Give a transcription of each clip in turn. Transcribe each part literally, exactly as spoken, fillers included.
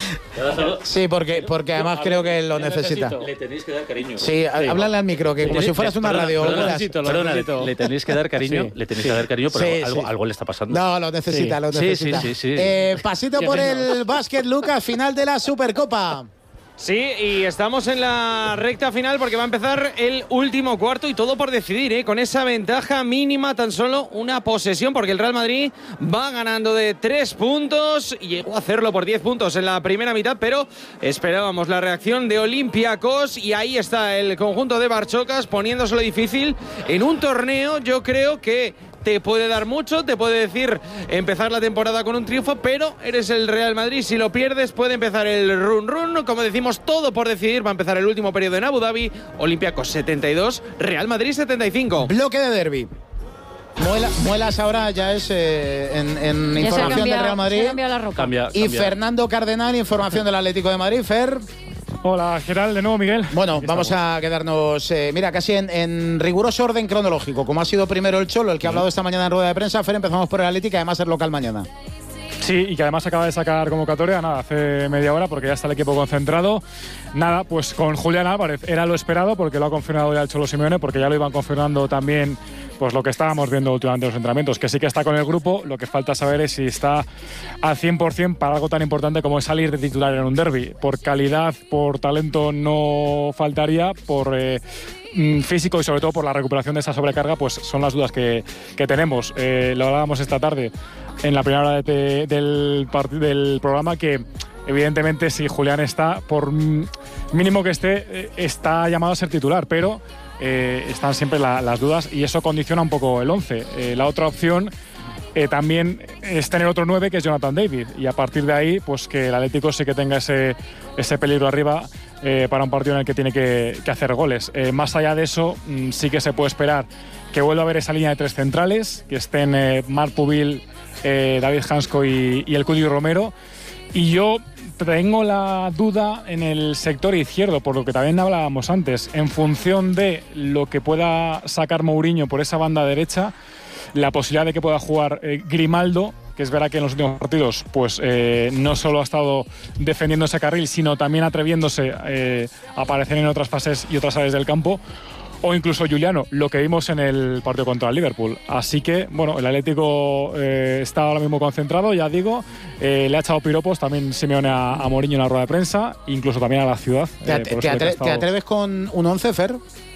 Sí, porque, porque además creo que lo necesita. Le tenéis que dar cariño. Sí, sí. Háblale al micro, que sí, como si fueras una perdona, radio. Perdona, necesito, perdona, le, le tenéis que dar cariño, sí, le tenéis sí. que dar cariño, pero sí, algo, sí. algo le está pasando. No, lo necesita, sí. lo necesita. Sí, sí, sí, sí. Eh, pasito por el básquet, Lucas, final de la Supercopa. Sí, y estamos en la recta final porque va a empezar el último cuarto y todo por decidir, ¿eh? Con esa ventaja mínima, tan solo una posesión, porque el Real Madrid va ganando de tres puntos y llegó a hacerlo por diez puntos en la primera mitad, pero esperábamos la reacción de Olympiacos y ahí está el conjunto de Barchocas poniéndoselo difícil en un torneo. Yo creo que te puede dar mucho, te puede decir empezar la temporada con un triunfo, pero eres el Real Madrid, si lo pierdes puede empezar el run run, como decimos, todo por decidir. Va a empezar el último periodo en Abu Dhabi. Olympiacos setenta y dos, Real Madrid setenta y cinco. Bloque de derbi. Muela, Muelas ahora ya es eh, en, en información cambiado, del Real Madrid. La roca. Cambia, y cambia. Fernando Cardenal, información del Atlético de Madrid. Fer. Hola, Gerald, de nuevo Miguel. Bueno, vamos a quedarnos, eh, mira, casi en, en riguroso orden cronológico, como ha sido primero el Cholo, el que ha hablado esta mañana en rueda de prensa. Fer, empezamos por el Atlético, que además es local mañana. Sí, y que además acaba de sacar convocatoria, nada, hace media hora, porque ya está el equipo concentrado. Nada, pues con Julián Álvarez era lo esperado, porque lo ha confirmado ya el Cholo Simeone, porque ya lo iban confirmando también, pues lo que estábamos viendo últimamente en los entrenamientos, que sí que está con el grupo. Lo que falta saber es si está al cien por cien para algo tan importante como es salir de titular en un derbi. Por calidad, por talento no faltaría, por eh, físico y sobre todo por la recuperación de esa sobrecarga, pues son las dudas que, que tenemos. Eh, lo hablábamos esta tarde en la primera hora de, del, del programa, que evidentemente si Julián está, por mínimo que esté, está llamado a ser titular, pero eh, están siempre la, las dudas y eso condiciona un poco el once. Eh, la otra opción eh, también es tener otro nueve, que es Jonathan David, y a partir de ahí, pues que el Atlético sí que tenga ese, ese peligro arriba eh, para un partido en el que tiene que, que hacer goles. Eh, más allá de eso, mmm, sí que se puede esperar que vuelva a haber esa línea de tres centrales, que estén eh, Marc Pubil, eh, David Hansko y, y el Cuti Romero. Y yo tengo la duda en el sector izquierdo, por lo que también hablábamos antes, en función de lo que pueda sacar Mourinho por esa banda derecha, la posibilidad de que pueda jugar eh, Grimaldo, que es verdad que en los últimos partidos pues eh, no solo ha estado defendiendo ese carril, sino también atreviéndose eh, a aparecer en otras fases y otras áreas del campo, o incluso Juliano, lo que vimos en el partido contra el Liverpool. Así que, bueno, el Atlético eh, está ahora mismo concentrado, ya digo, eh, le ha echado piropos también Simeone a, a Mourinho en la rueda de prensa, incluso también a la ciudad. ¿Te, eh, te, atre estado... ¿te atreves con un once, Fer?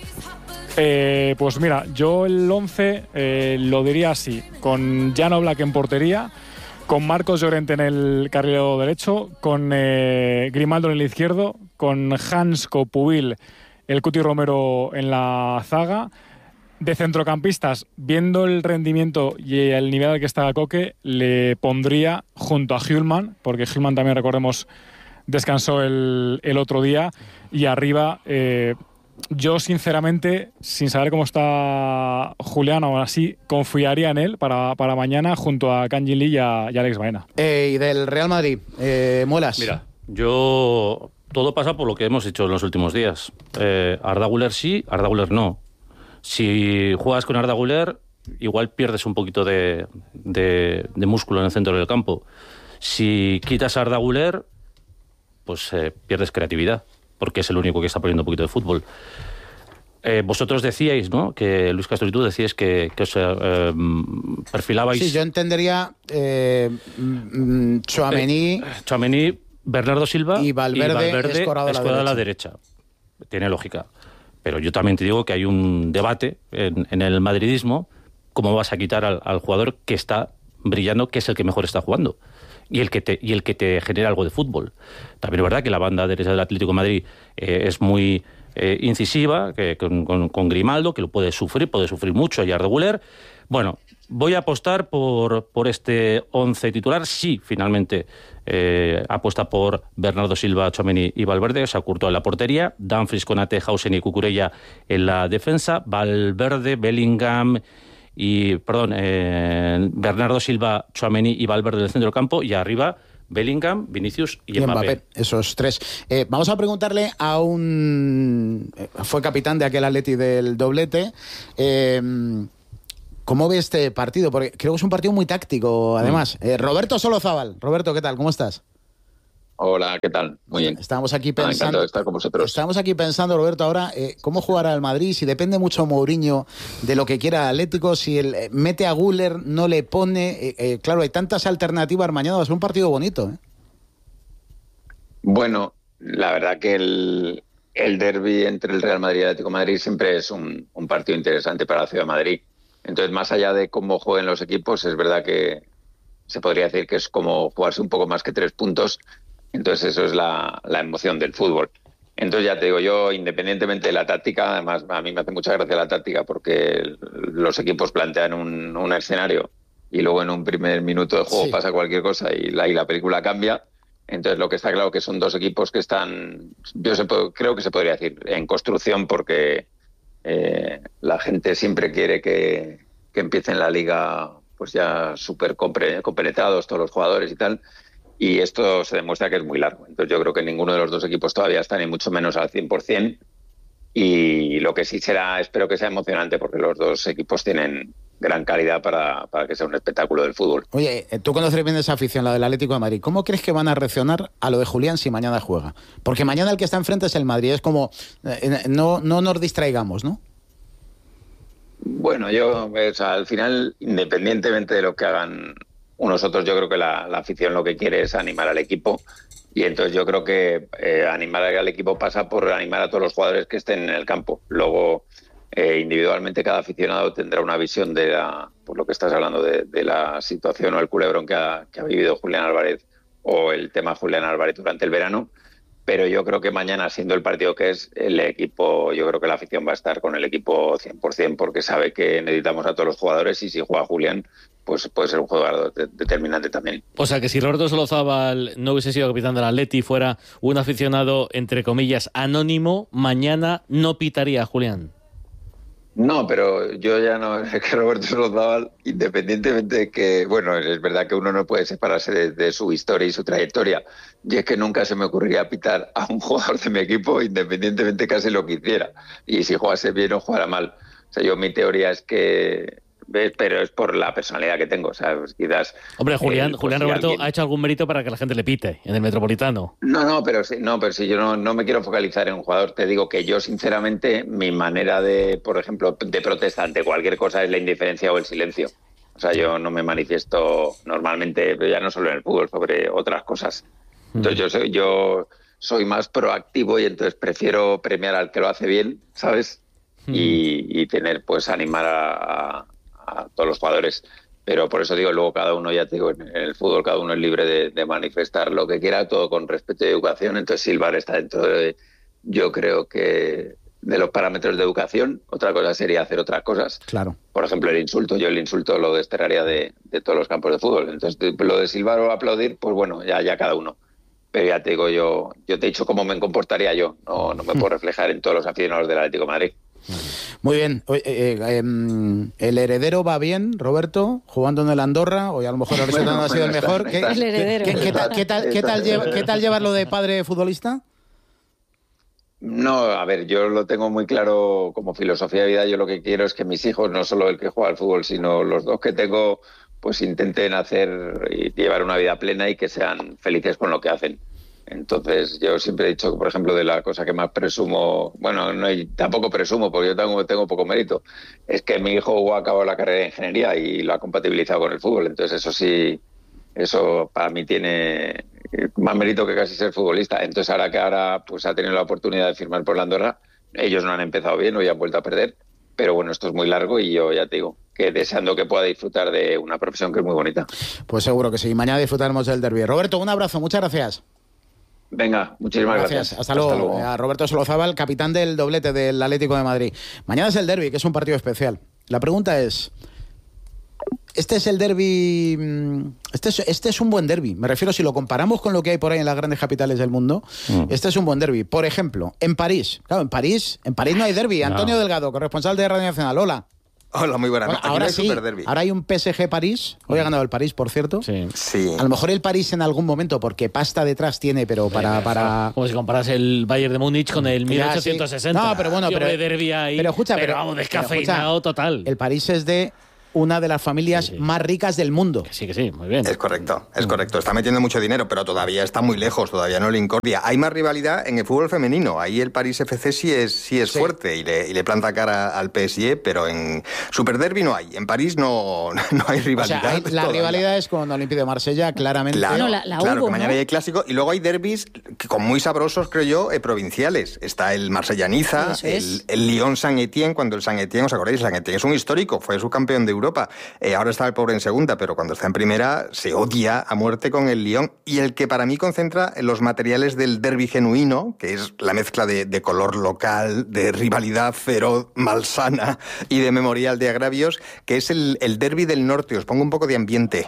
Eh, pues mira, yo el once eh, lo diría así, con Jan Oblak en portería, con Marcos Llorente en el carrilero derecho, con eh, Grimaldo en el izquierdo, con Hansko, Pubil, el Cuti Romero en la zaga. De centrocampistas, viendo el rendimiento y el nivel al que está Koke, le pondría junto a Hjulman, porque Hjulman también, recordemos, descansó el, el otro día, y arriba eh, yo sinceramente, sin saber cómo está Julián, aún así confiaría en él para, para mañana junto a Kangin Lee y a, y a Alex Baena. Eh, y del Real Madrid, eh, Muelas. Mira, yo... todo pasa por lo que hemos hecho en los últimos días. Eh, Arda Güler sí, Arda Güler no. Si juegas con Arda Güler, igual pierdes un poquito de, de, de músculo en el centro del campo. Si quitas a Arda Güler, pues eh, pierdes creatividad, porque es el único que está poniendo un poquito de fútbol. Eh, vosotros decíais, ¿no?, que Luis Castro y tú decíais que, que os eh, perfilabais... Sí, yo entendería eh, Tchouaméni... Eh, Tchouaméni, Bernardo Silva y Valverde, y Valverde escorado a la, a la derecha. Tiene lógica. Pero yo también te digo que hay un debate en, en el madridismo, cómo vas a quitar al, al jugador que está brillando, que es el que mejor está jugando y el que te, y el que te genera algo de fútbol. También es verdad que la banda derecha del Atlético de Madrid eh, es muy eh, incisiva, que, con, con, con Grimaldo, que lo puede sufrir, puede sufrir mucho, y Arda Güler. Bueno, voy a apostar por, por este once titular. Sí, finalmente eh, apuesta por Bernardo Silva, Tchouaméni y Valverde, o sea, Courtois en la portería, Dumfries, Konate, Hausen y Cucurella en la defensa, Valverde, Bellingham y, perdón, eh, Bernardo Silva, Tchouaméni y Valverde en el centro del campo, y arriba Bellingham, Vinicius y, y Mbappé. Mbappé. Esos tres. Eh, vamos a preguntarle a un... fue capitán de aquel Atleti del doblete. Eh, ¿Cómo ve este partido? Porque creo que es un partido muy táctico, además. Mm. Eh, Roberto Solozábal. Roberto, ¿qué tal? ¿Cómo estás? Hola, ¿qué tal? Muy bien. Estamos aquí Ah, pensando. encantado de estar con vosotros. Estamos aquí pensando, Roberto, ahora eh, cómo jugará el Madrid, si depende mucho Mourinho de lo que quiera el Atlético, si él eh, mete a Güler, no le pone. Eh, eh, claro, hay tantas alternativas. Mañana va a ser un partido bonito, ¿eh? Bueno, la verdad que el, el derbi entre el Real Madrid y el Atlético de Madrid siempre es un, un partido interesante para la ciudad de Madrid. Entonces, más allá de cómo jueguen los equipos, es verdad que se podría decir que es como jugarse un poco más que tres puntos. Entonces, eso es la, la emoción del fútbol. Entonces, ya te digo, yo, independientemente de la táctica, además a mí me hace mucha gracia la táctica porque los equipos plantean un, un escenario y luego en un primer minuto de juego Sí. pasa cualquier cosa y la, y la película cambia. Entonces, lo que está claro que son dos equipos que están, yo se puedo, creo que se podría decir, en construcción porque eh, la gente siempre quiere que, que empiecen la liga pues ya súper compre- compenetrados todos los jugadores y tal, y esto se demuestra que es muy largo. Entonces, yo creo que ninguno de los dos equipos todavía está ni mucho menos al cien por ciento, y lo que sí será, espero que sea emocionante porque los dos equipos tienen gran calidad para, para que sea un espectáculo del fútbol. Oye, eh, tú conoces bien esa afición, la del Atlético de Madrid. ¿Cómo crees que van a reaccionar a lo de Julián si mañana juega? Porque mañana el que está enfrente es el Madrid. Es como, eh, no, no nos distraigamos, ¿no? Bueno, yo, o sea, al final, independientemente de lo que hagan unos otros, yo creo que la, la afición lo que quiere es animar al equipo. Y entonces yo creo que eh, animar al equipo pasa por animar a todos los jugadores que estén en el campo. Luego, eh, individualmente, cada aficionado tendrá una visión de la, por lo que estás hablando, de, de la situación o el culebrón que ha, que ha vivido Julián Álvarez o el tema Julián Álvarez durante el verano. Pero yo creo que mañana, siendo el partido que es, el equipo, yo creo que la afición va a estar con el equipo cien por ciento porque sabe que necesitamos a todos los jugadores y si juega Julián, pues puede ser un jugador de- determinante también. O sea que si Roberto Solozábal no hubiese sido capitán del Atleti, fuera un aficionado, entre comillas, anónimo, mañana no pitaría a Julián. No, pero yo ya no, es que Roberto Solozábal, independientemente de que, bueno, es verdad que uno no puede separarse de, de su historia y su trayectoria, y es que nunca se me ocurriría pitar a un jugador de mi equipo, independientemente casi lo que hiciera, y si jugase bien o jugara mal. O sea, yo mi teoría es que, ¿ves? Pero es por la personalidad que tengo, o sea, pues quizás... Hombre, Julián, eh, pues Julián si Roberto alguien- ha hecho algún mérito para que la gente le pite en el Metropolitano. No, no, pero sí, no, pero sí, yo no, no me quiero focalizar en un jugador. Te digo que yo, sinceramente, mi manera de, por ejemplo, de protesta ante cualquier cosa es la indiferencia o el silencio. O sea, yo no me manifiesto normalmente, pero ya no solo en el fútbol, sobre otras cosas. Entonces, yo soy, yo soy más proactivo y entonces prefiero premiar al que lo hace bien, ¿sabes? Y, y tener, pues, animar a, a, a todos los jugadores. Pero por eso digo, luego cada uno, ya te digo, en el fútbol cada uno es libre de, de manifestar lo que quiera, todo con respeto y educación. Entonces silbar está dentro de, yo creo que, de los parámetros de educación. Otra cosa sería hacer otras cosas. Claro. Por ejemplo, el insulto. Yo el insulto lo desterraría de, de todos los campos de fútbol. Entonces, de- lo de silbar o aplaudir, pues bueno, ya, ya cada uno. Pero ya te digo, yo, yo te he dicho cómo me comportaría yo. No, no me puedo reflejar en todos los aficionados del Atlético de Madrid. Muy bien. Oye, eh, eh, em, el heredero va bien, Roberto, jugando en el Andorra, o a lo mejor el resultado Bueno, ha sido el bueno, mejor. está- ¿Qué, está- El heredero. qué- qué tal, qué tal- qué tal lleva- qué tal llevarlo de padre futbolista? No, a ver, yo lo tengo muy claro como filosofía de vida. Yo lo que quiero es que mis hijos, no solo el que juega al fútbol, sino los dos que tengo, pues intenten hacer y llevar una vida plena y que sean felices con lo que hacen. Entonces, yo siempre he dicho que, por ejemplo, de la cosa que más presumo, bueno, no hay- tampoco presumo porque yo tengo, tengo poco mérito, es que mi hijo ha acabado la carrera de ingeniería y lo ha compatibilizado con el fútbol. Entonces, eso sí, eso para mí tiene más mérito que casi ser futbolista. Entonces, ahora que ahora pues ha tenido la oportunidad de firmar por la Andorra, ellos no han empezado bien, hoy han vuelto a perder, pero bueno, esto es muy largo y yo ya te digo que deseando que pueda disfrutar de una profesión que es muy bonita. Pues seguro que sí. Mañana disfrutaremos del derbi. Roberto, un abrazo, muchas gracias. Venga, muchísimas gracias. Gracias. Hasta luego. A Roberto Solozábal, capitán del doblete del Atlético de Madrid. Mañana es el derbi, que es un partido especial. La pregunta es, ¿este es el derbi? mm, Este es, este es un buen derbi. Me refiero, si lo comparamos con lo que hay por ahí en las grandes capitales del mundo, Mm. este es un buen derbi. Por ejemplo, en París. Claro, en París, en París no hay derbi. Antonio No. Delgado, corresponsal de Radio Nacional. Hola. Hola, muy buenas. Bueno, Aquí ahora no hay sí, superderbi. ahora hay un P S G París. Hoy ha ganado el París, por cierto. Sí. Sí. A lo mejor el París en algún momento, porque pasta detrás tiene, pero para... para... Como si comparas el Bayern de Múnich con el Ya, mil ochocientos sesenta. sí. No, pero bueno, Tío, pero- de derbi ahí, pero escucha, pero- vamos, pero descafeinado escucha, total. El París es de una de las familias sí, sí. más ricas del mundo. Que sí, que sí, muy bien. Es correcto, es correcto. Está metiendo mucho dinero, pero todavía está muy lejos, todavía no le incordia. Hay más rivalidad en el fútbol femenino. Ahí el París F C sí es, sí es sí. fuerte y le, y le planta cara al P S G, pero en Super Derby no hay. En París no, no hay rivalidad. O sea, hay, la rivalidad es con Olympique de Marsella, claramente. Claro, no, la, la claro hubo, que mañana ¿no? hay el clásico. Y luego hay derbis que, con muy sabrosos, creo yo, eh, provinciales. Está el Marsella-Niza, el, el Lyon-Saint-Étienne, cuando el Saint-Étienne, ¿os acordáis? Saint-Étienne es un histórico, fue subcampeón de Europa. Eh, ahora está el pobre en segunda, pero cuando está en primera se odia a muerte con el Lyon. Y el que para mí concentra los materiales del derbi genuino, que es la mezcla de, de color local, de rivalidad feroz, malsana y de memorial de agravios, que es el, el derbi del norte. Os pongo un poco de ambiente.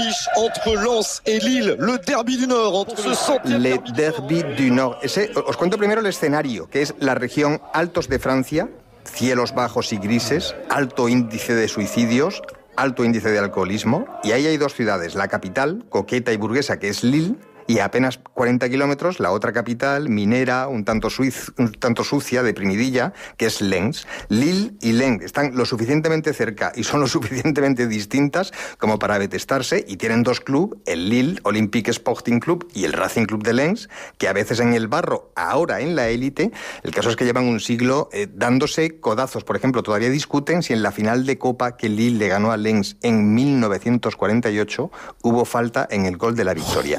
Le derbi du Nord. Ese, os cuento primero el escenario, que es la región Altos de Francia, cielos bajos y grises, alto índice de suicidios, alto índice de alcoholismo, y ahí hay dos ciudades, la capital, coqueta y burguesa, que es Lille, y a apenas cuarenta kilómetros la otra capital, minera, un tanto, suiz, un tanto sucia, deprimidilla, que es Lens. Lille y Lens están lo suficientemente cerca y son lo suficientemente distintas como para detestarse, y tienen dos clubes, el Lille Olympique Sporting Club y el Racing Club de Lens, que a veces en el barro, ahora en la élite. El caso es que llevan un siglo eh, dándose codazos. Por ejemplo, todavía discuten si en la final de Copa que Lille le ganó a Lens en mil novecientos cuarenta y ocho hubo falta en el gol de la victoria.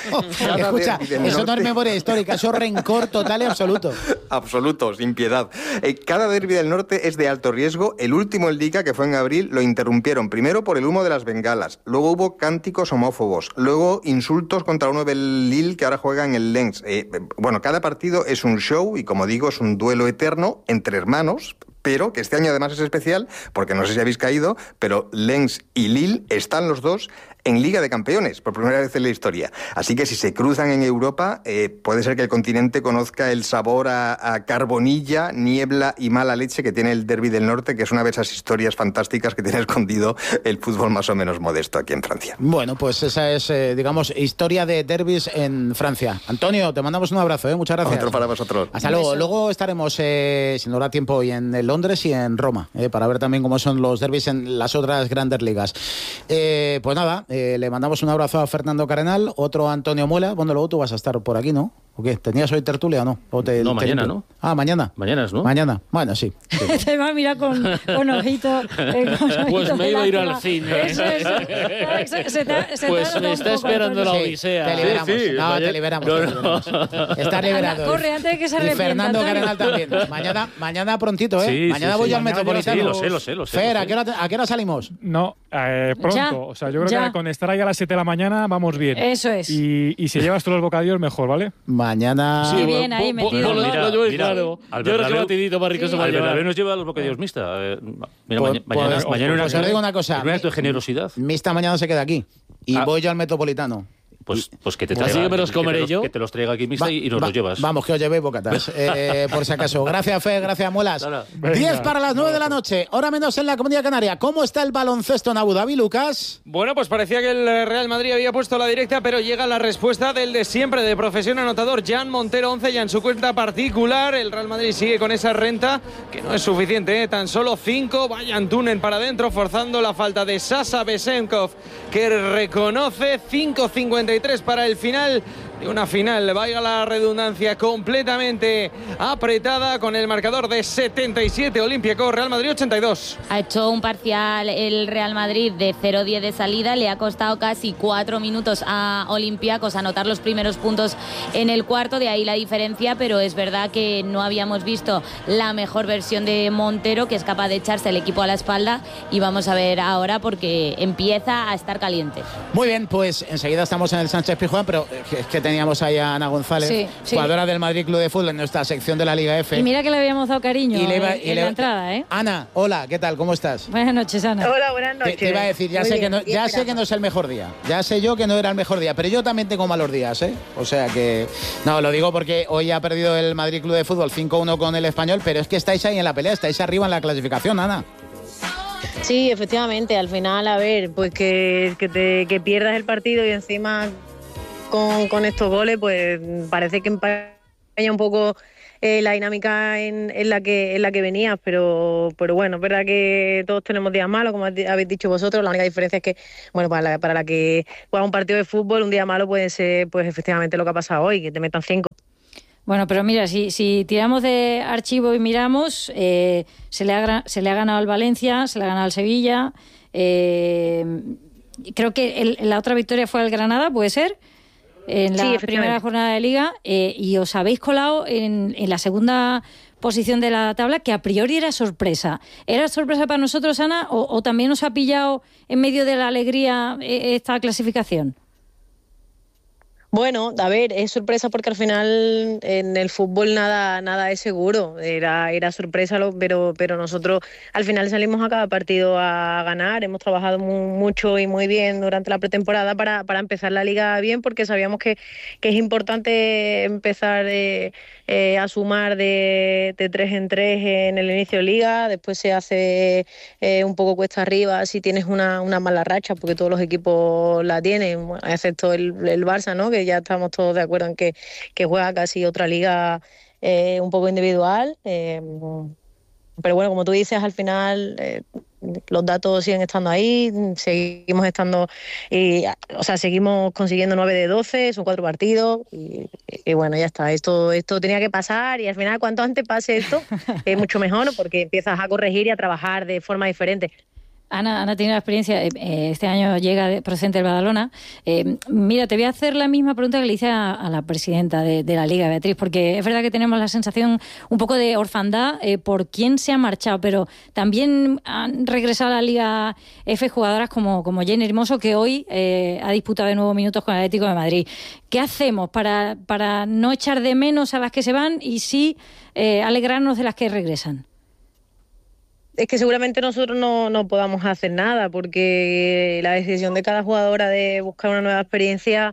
Escucha, eso no es memoria histórica, eso es rencor total y absoluto. Absoluto, sin piedad. Eh, cada derbi del norte es de alto riesgo. El último, el Liga, que fue en abril, lo interrumpieron primero por el humo de las bengalas, luego hubo cánticos homófobos, luego insultos contra uno del Lille que ahora juega en el Lens. Eh, bueno, cada partido es un show y, como digo, es un duelo eterno entre hermanos, pero que este año además es especial porque no sé si habéis caído, pero Lens y Lille están los dos en Liga de Campeones, por primera vez en la historia. Así que si se cruzan en Europa, eh, puede ser que el continente conozca el sabor a, a carbonilla, niebla y mala leche que tiene el derbi del norte, que es una de esas historias fantásticas que tiene escondido el fútbol más o menos modesto aquí en Francia. Bueno, pues esa es, eh, digamos, historia de derbis en Francia. Antonio, te mandamos un abrazo, ¿eh? Muchas gracias. Otro para vosotros. Hasta luego. Luego estaremos, eh, si nos da tiempo, hoy en Londres y en Roma, eh, para ver también cómo son los derbis en las otras grandes ligas. Eh, pues nada, eh, le mandamos un abrazo a Fernando Cardenal, otro a Antonio Muela. Bueno, luego tú vas a estar por aquí, ¿no? ¿O qué? ¿Tenías hoy tertulia o no? ¿O te, no, te mañana, limpio? ¿no? Ah, mañana. Mañana es, ¿no? Mañana. Bueno, sí. sí. Te va a mirar con, con ojito. Eh, con ojito pues me iba a ir al cine. Eso, eso. Se, se te, se pues te me está esperando la odisea. Sí, te liberamos. Sí, sí, no, vaya, te liberamos. No, te no. liberamos. Estás liberado. Anda, corre antes de que se arrepienta. Y Fernando Antonio. Cardenal también. Mañana, mañana prontito, ¿eh? Sí, mañana sí, voy sí. al Mañana Metropolitano. Sí, lo sé, lo sé, lo sé. Fer, lo ¿a sé. qué, hora, ¿a qué hora salimos? No, eh, pronto. Ya, o sea, yo creo ya. que con estar ahí a las siete de la mañana vamos bien. Eso es. Y, y si llevas tú los bocadillos, mejor, ¿vale? Mañana. Sí, bien, ahí Bo- bo- metido. lo- Mira, lo lleváis mira, claro. al Yo creo que Bernabéu- batidito más rico Sí. se va a Al llevar. Bernabéu nos lleva los bocadillos mixta. Eh, mira, Pues- mañana, mañana, pues- mañana una, pues os digo una cosa. es un acto de generosidad. Mixta mañana se queda aquí. Y Ah. voy yo al Metropolitano. Pues, pues que te Así traiga, que me los que te comeré yo. Que te los traiga aquí mixta Va- y, y nos va- los llevas. Vamos, que os llevéis bocatas, eh, por si acaso. Gracias, Fe, gracias, Muelas. Nada. diez para las nueve de la noche, hora menos en la Comunidad Canaria. ¿Cómo está el baloncesto en Abu Dhabi, Lucas? Bueno, pues parecía que el Real Madrid había puesto la directa, pero llega la respuesta del de siempre, de profesión anotador, Jan Montero, once ya en su cuenta particular. El Real Madrid sigue con esa renta, que no es suficiente, ¿eh? Tan solo cinco. Vayan túnel para adentro, forzando la falta de Sasa Besenkov, que reconoce cinco cincuenta y tres para el final de una final, vaya la redundancia, completamente apretada, con el marcador de setenta y siete Olympiacos, Real Madrid ochenta y dos. Ha hecho un parcial el Real Madrid de cero diez de salida, le ha costado casi cuatro minutos a Olympiacos anotar los primeros puntos en el cuarto, de ahí la diferencia, pero es verdad que no habíamos visto la mejor versión de Montero, que es capaz de echarse el equipo a la espalda, y vamos a ver ahora porque empieza a estar caliente. Muy bien, pues enseguida estamos en el Sánchez Pizjuán, pero es que teníamos ahí a Ana González, Sí, sí. jugadora del Madrid Club de Fútbol, en nuestra sección de la Liga F. Y mira que le habíamos dado cariño Y le iba- en, y en le- la entrada, ¿eh? Ana, hola, ¿qué tal? ¿Cómo estás? Buenas noches, Ana. Hola, buenas Te, noches. te iba a decir, ya, Muy sé que, bien, no, aquí ya sé esperando. que no es el mejor día. Ya sé yo que no era el mejor día, pero yo también tengo malos días, ¿eh? O sea que... No, lo digo porque hoy ha perdido el Madrid Club de Fútbol cinco uno con el Español, pero es que estáis ahí en la pelea, estáis arriba en la clasificación, Ana. Sí, efectivamente, al final, a ver, pues que, que, te, que pierdas el partido y encima con, con estos goles, pues parece que un poco eh, la dinámica en, en la que en la que venías, pero pero bueno, es verdad que todos tenemos días malos, como habéis dicho vosotros. La única diferencia es que, bueno, para la, para la que juega un partido de fútbol, un día malo puede ser, pues efectivamente lo que ha pasado hoy, que te metan cinco. Bueno, pero mira, si, si tiramos de archivo y miramos, eh, se, le ha, se le ha ganado al Valencia, se le ha ganado al Sevilla. Eh, creo que el, la otra victoria fue al Granada, ¿puede ser? En la Sí, primera jornada de Liga. Eh, y os habéis colado en, en la segunda posición de la tabla, que a priori era sorpresa. ¿Era sorpresa para nosotros, Ana, o, o también os ha pillado en medio de la alegría esta clasificación? Bueno, a ver, es sorpresa porque al final en el fútbol nada nada es seguro. Era era sorpresa, lo- pero pero nosotros al final salimos a cada partido a ganar. Hemos trabajado mu- mucho y muy bien durante la pretemporada para, para empezar la liga bien, porque sabíamos que, que es importante empezar eh, eh, a sumar de, de tres en tres en el inicio de liga. Después se hace eh, un poco cuesta arriba si tienes una, una mala racha, porque todos los equipos la tienen, bueno, excepto el, el Barça, ¿no? Que ya estamos todos de acuerdo en que, que juega casi otra liga eh, un poco individual. Eh, pero bueno, como tú dices, al final eh, los datos siguen estando ahí, seguimos estando, y, o sea, seguimos consiguiendo nueve de doce, son cuatro partidos, y, y bueno, ya está. Esto, esto tenía que pasar, y al final, cuanto antes pase esto, es mucho mejor, porque empiezas a corregir y a trabajar de forma diferente. Ana, Ana tiene la experiencia, eh, este año llega de, procedente del Badalona. Eh, mira, te voy a hacer la misma pregunta que le hice a, a la presidenta de, de la Liga, Beatriz, porque es verdad que tenemos la sensación un poco de orfandad eh, por quién se ha marchado, pero también han regresado a la Liga F jugadoras como, como Jenny Hermoso, que hoy eh, ha disputado de nuevo minutos con el Atlético de Madrid. ¿Qué hacemos para, para no echar de menos a las que se van y sí eh, alegrarnos de las que regresan? Es que seguramente nosotros no, no podamos hacer nada, porque la decisión de cada jugadora de buscar una nueva experiencia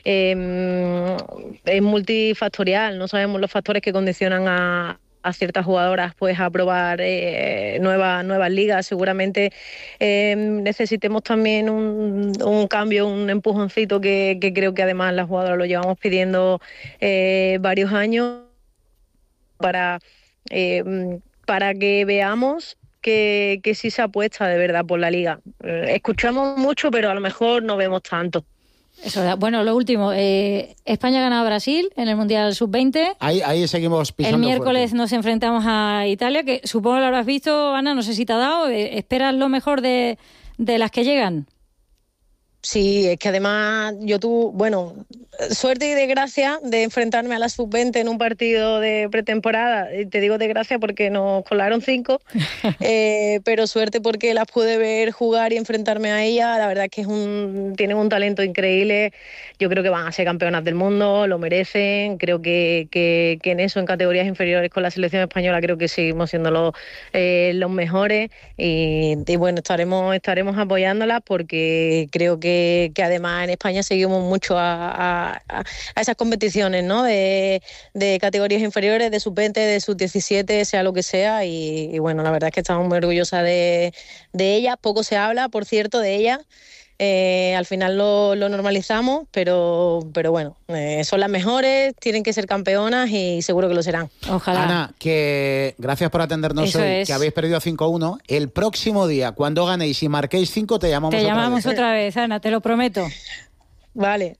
eh, es multifactorial. No sabemos los factores que condicionan a, a ciertas jugadoras pues a probar eh, nuevas nuevas ligas. Seguramente eh, necesitemos también un, un cambio, un empujoncito que, que creo que además las jugadoras lo llevamos pidiendo eh, varios años para, eh, para que veamos que, que sí se apuesta de verdad por la liga. Eh, escuchamos mucho, pero a lo mejor no vemos tanto. Eso, bueno, lo último, eh, España ha ganado a Brasil en el Mundial sub veinte. Ahí, ahí seguimos pisando El miércoles fuerte. nos enfrentamos a Italia, que supongo que lo habrás visto, Ana, no sé si te ha dado. Eh, ¿Esperas lo mejor de, de las que llegan? Sí, es que además yo tuve, bueno, suerte y desgracia de enfrentarme a la sub veinte en un partido de pretemporada. Y te digo desgracia porque nos colaron cinco, eh, pero suerte porque las pude ver jugar y enfrentarme a ella. La verdad es que es un, tienen un talento increíble. Yo creo que van a ser campeonas del mundo, lo merecen. Creo que, que, que en eso, en categorías inferiores con la selección española, creo que seguimos siendo los, eh, los mejores. Y, y bueno, estaremos, estaremos apoyándolas porque creo que Que, que además en España seguimos mucho a, a, a esas competiciones, ¿no? De, de categorías inferiores, de sub veinte, de sub diecisiete, sea lo que sea. Y, y bueno, la verdad es que estamos muy orgullosas de, de ellas. Poco se habla, por cierto, de ellas. Eh, al final lo, lo normalizamos, pero, pero bueno, eh, son las mejores, tienen que ser campeonas y seguro que lo serán. Ojalá. Ana, que gracias por atendernos Eso hoy, es. que habéis perdido cinco uno. El próximo día, cuando ganéis y marquéis cinco, te llamamos Te otra llamamos vez. otra vez, Ana, te lo prometo. Vale.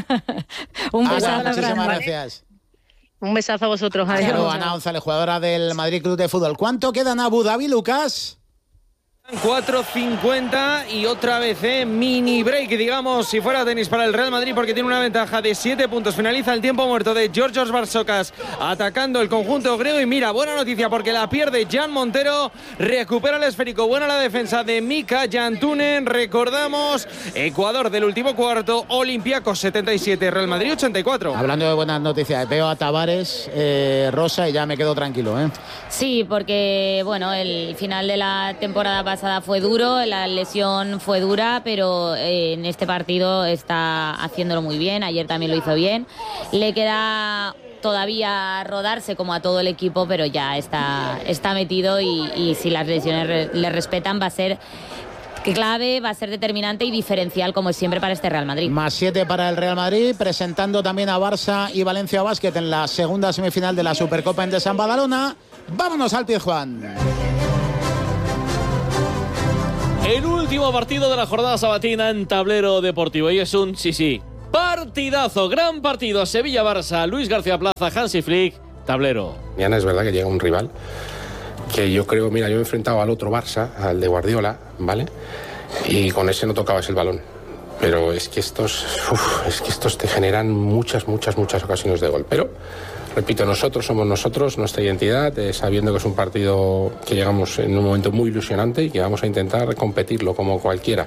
Un Ana, besazo muchísimas grande. gracias. Un besazo a vosotros. Hasta Adiós. luego, Ana González, jugadora del Madrid Club de Fútbol. ¿Cuánto queda en Abu Dhabi, Lucas? cuatro cincuenta y otra vez eh, mini break, digamos, si fuera tenis para el Real Madrid, porque tiene una ventaja de siete puntos. Finaliza el tiempo muerto de Georgios Barsocas atacando el conjunto griego. Y mira, buena noticia porque la pierde Jan Montero, recupera el esférico. Buena la defensa de Mika Jantunen. Recordamos, Ecuador del último cuarto, Olympiacos setenta y siete, Real Madrid ochenta y cuatro. Hablando de buenas noticias, veo a Tavares, eh, Rosa, y ya me quedo tranquilo, ¿eh? Sí, porque bueno, el final de la temporada pasada fue duro, la lesión fue dura, pero eh, en este partido está haciéndolo muy bien. Ayer también lo hizo bien. Le queda todavía rodarse como a todo el equipo, pero ya está, está metido y, y si las lesiones re, le respetan va a ser clave, va a ser determinante y diferencial, como es siempre, para este Real Madrid. Más siete para el Real Madrid, presentando también a Barça y Valencia Basket en la segunda semifinal de la Supercopa en de San Badalona. Vámonos al Pizjuán. El último partido de la jornada sabatina en Tablero Deportivo. Y es un, sí, sí, partidazo, gran partido. Sevilla-Barça, Luis García Plaza, Hansi Flick, Tablero. Mañana es verdad que llega un rival que yo creo, mira, yo he enfrentado al otro Barça, al de Guardiola, ¿vale? Y con ese no tocabas el balón. Pero es que estos, uf, es que estos te generan muchas, muchas, muchas ocasiones de gol. Pero, repito, nosotros somos nosotros, nuestra identidad, eh, sabiendo que es un partido que llegamos en un momento muy ilusionante y que vamos a intentar competirlo como cualquiera.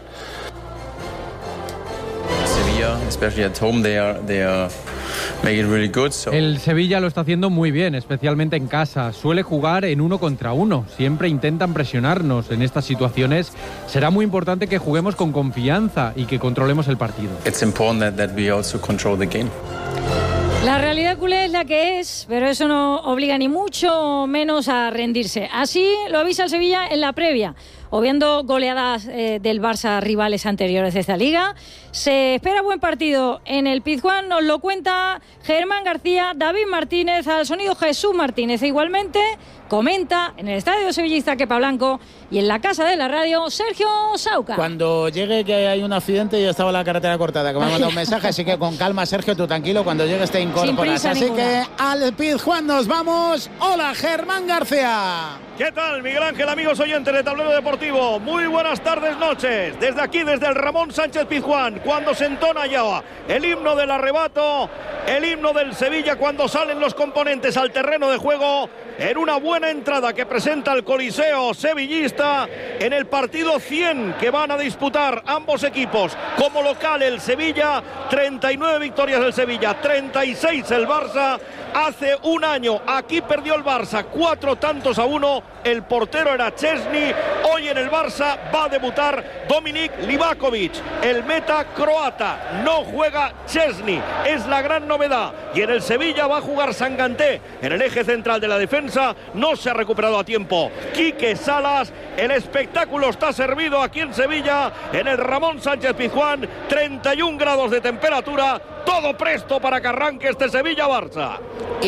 Sevilla, especially at home, they are, they are make it really good, so. El Sevilla lo está haciendo muy bien, especialmente en casa. Suele jugar en uno contra uno. Siempre intentan presionarnos. En estas situaciones será muy importante que juguemos con confianza y que controlemos el partido. It's important that, that we also control the game. La realidad culé es la que es, pero eso no obliga ni mucho menos a rendirse. Así lo avisa el Sevilla en la previa. O viendo goleadas eh, del Barça rivales anteriores de esta liga. Se espera buen partido en el Pizjuán, nos lo cuenta Germán García, David Martínez, al sonido Jesús Martínez. E igualmente comenta en el estadio sevillista Kepa Blanco y en la casa de la radio Sergio Sauca. Cuando llegue que hay un accidente, ya estaba la carretera cortada, que me ha mandado un mensaje, así que con calma, Sergio, tú tranquilo, cuando llegues te incorporas. Así ninguna. Que al Pizjuán nos vamos. Hola, Germán García. ¿Qué tal, Miguel Ángel, amigos oyentes de Tablero Deportivo? Muy buenas tardes, noches. Desde aquí, desde el Ramón Sánchez Pizjuán, cuando se entona ya el himno del arrebato, el himno del Sevilla, cuando salen los componentes al terreno de juego, en una buena entrada que presenta el Coliseo sevillista en el partido cien que van a disputar ambos equipos. Como local el Sevilla, treinta y nueve victorias del Sevilla, treinta y seis el Barça. Hace un año aquí perdió el Barça cuatro tantos a uno, el portero era Chesney. Hoy en el Barça va a debutar Dominik Livakovic, el meta croata. No juega Chesney, es la gran novedad. Y en el Sevilla va a jugar Sanganté en el eje central de la defensa. No se ha recuperado a tiempo Quique Salas. El espectáculo está servido aquí en Sevilla, en el Ramón Sánchez Pizjuán. treinta y un grados de temperatura, todo presto para que arranque este Sevilla-Barça.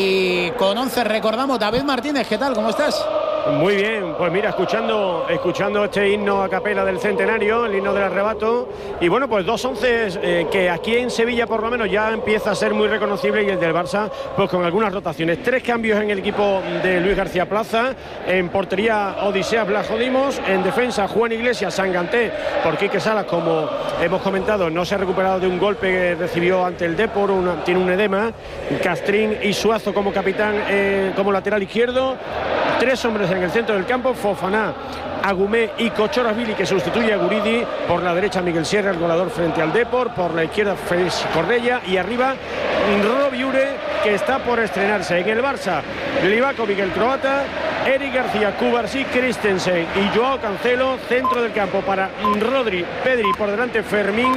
Y con once recordamos, David Martínez, ¿qué tal? ¿Cómo estás? Muy bien, pues mira, escuchando escuchando este himno a capela del centenario, el himno del arrebato, y bueno, pues dos once eh, que aquí en Sevilla por lo menos ya empieza a ser muy reconocible, y el del Barça pues con algunas rotaciones. Tres cambios en el equipo de Luis García Plaza, en portería Odisea Blajodimos, en defensa Juan Iglesias, Sanganté por Quique Salas, como hemos comentado, no se ha recuperado de un golpe que recibió ante el Depor, una, tiene un edema. Castrín y Suazo como capitán, eh, como lateral izquierdo. Tres hombres en el centro del campo, Fofana, Agumé y Cochorasvili, que sustituye a Guridi. Por la derecha Miguel Sierra, el goleador frente al Depor. Por la izquierda Félix Correia. Y arriba Robiure, que está por estrenarse. En el Barça, Livakovic, el croata, Eric García, Cubarsí, Christensen y Joao Cancelo. Centro del campo para Rodri, Pedri, por delante Fermín.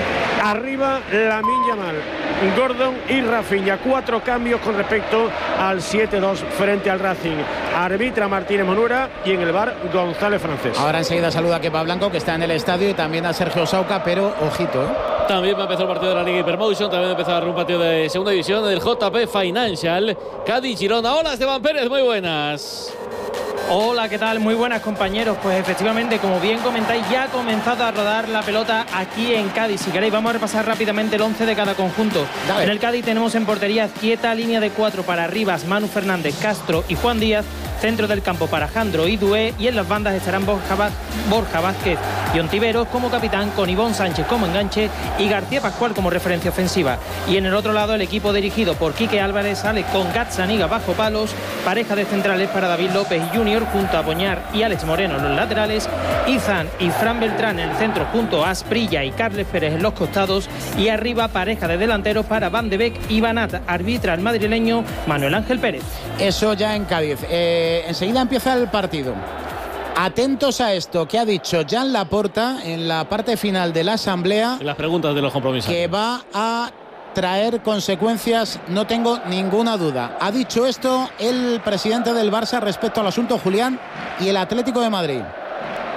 Arriba Lamine Yamal, Gordon y Rafinha. Cuatro cambios con respecto al siete dos frente al Racing. Arbitra Martínez Monura y en el bar González Francés. Ahora enseguida saluda a Kepa Blanco, que está en el estadio, y también a Sergio Sauca, pero ojito, ¿eh? También va a empezar el partido de la Liga Hypermotion, también va a empezar un partido de segunda división del J P Financial, Cádiz Girona. Hola, Esteban Pérez, muy buenas. Hola, ¿qué tal? Muy buenas, compañeros. Pues efectivamente, como bien comentáis, ya ha comenzado a rodar la pelota aquí en Cádiz. Si queréis, vamos a repasar rápidamente el once de cada conjunto. Dale. En el Cádiz tenemos en portería Quieta, línea de cuatro para Rivas, Manu Fernández, Castro y Juan Díaz. Centro del campo para Jandro y Dué, y en las bandas estarán Borja, Borja Vázquez y Ontiveros como capitán, con Ivón Sánchez como enganche y García Pascual como referencia ofensiva. Y en el otro lado el equipo dirigido por Quique Álvarez sale con Gazzaniga bajo palos, pareja de centrales para David López Junior junto a Boñar y Alex Moreno en los laterales, Izan y Fran Beltrán en el centro junto a Asprilla y Carles Pérez en los costados, y arriba pareja de delanteros para Van de Beek y Banat. Arbitra el madrileño Manuel Ángel Pérez. Eso ya en Cádiz. Eh... Enseguida empieza el partido. Atentos a esto que ha dicho Jan Laporta en la parte final de la asamblea. Las preguntas de los compromisos. Que va a traer consecuencias, no tengo ninguna duda. Ha dicho esto el presidente del Barça respecto al asunto Julián y el Atlético de Madrid.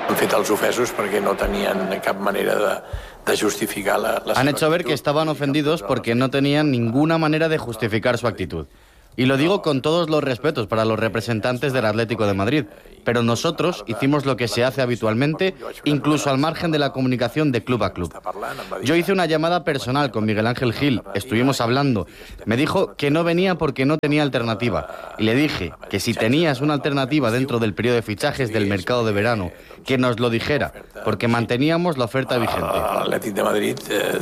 Han fet els ofesos perquè no tenien cap manera de, de justificar la, la Han hecho ver que estaban ofendidos porque no tenían ninguna manera de justificar su actitud. Y lo digo con todos los respetos para los representantes del Atlético de Madrid, pero nosotros hicimos lo que se hace habitualmente, incluso al margen de la comunicación de club a club. Yo hice una llamada personal con Miguel Ángel Gil, estuvimos hablando. Me dijo que no venía porque no tenía alternativa. Y le dije que si tenías una alternativa dentro del periodo de fichajes del mercado de verano, que nos lo dijera, porque manteníamos la oferta vigente. L'Atlètic de Madrid... Eh...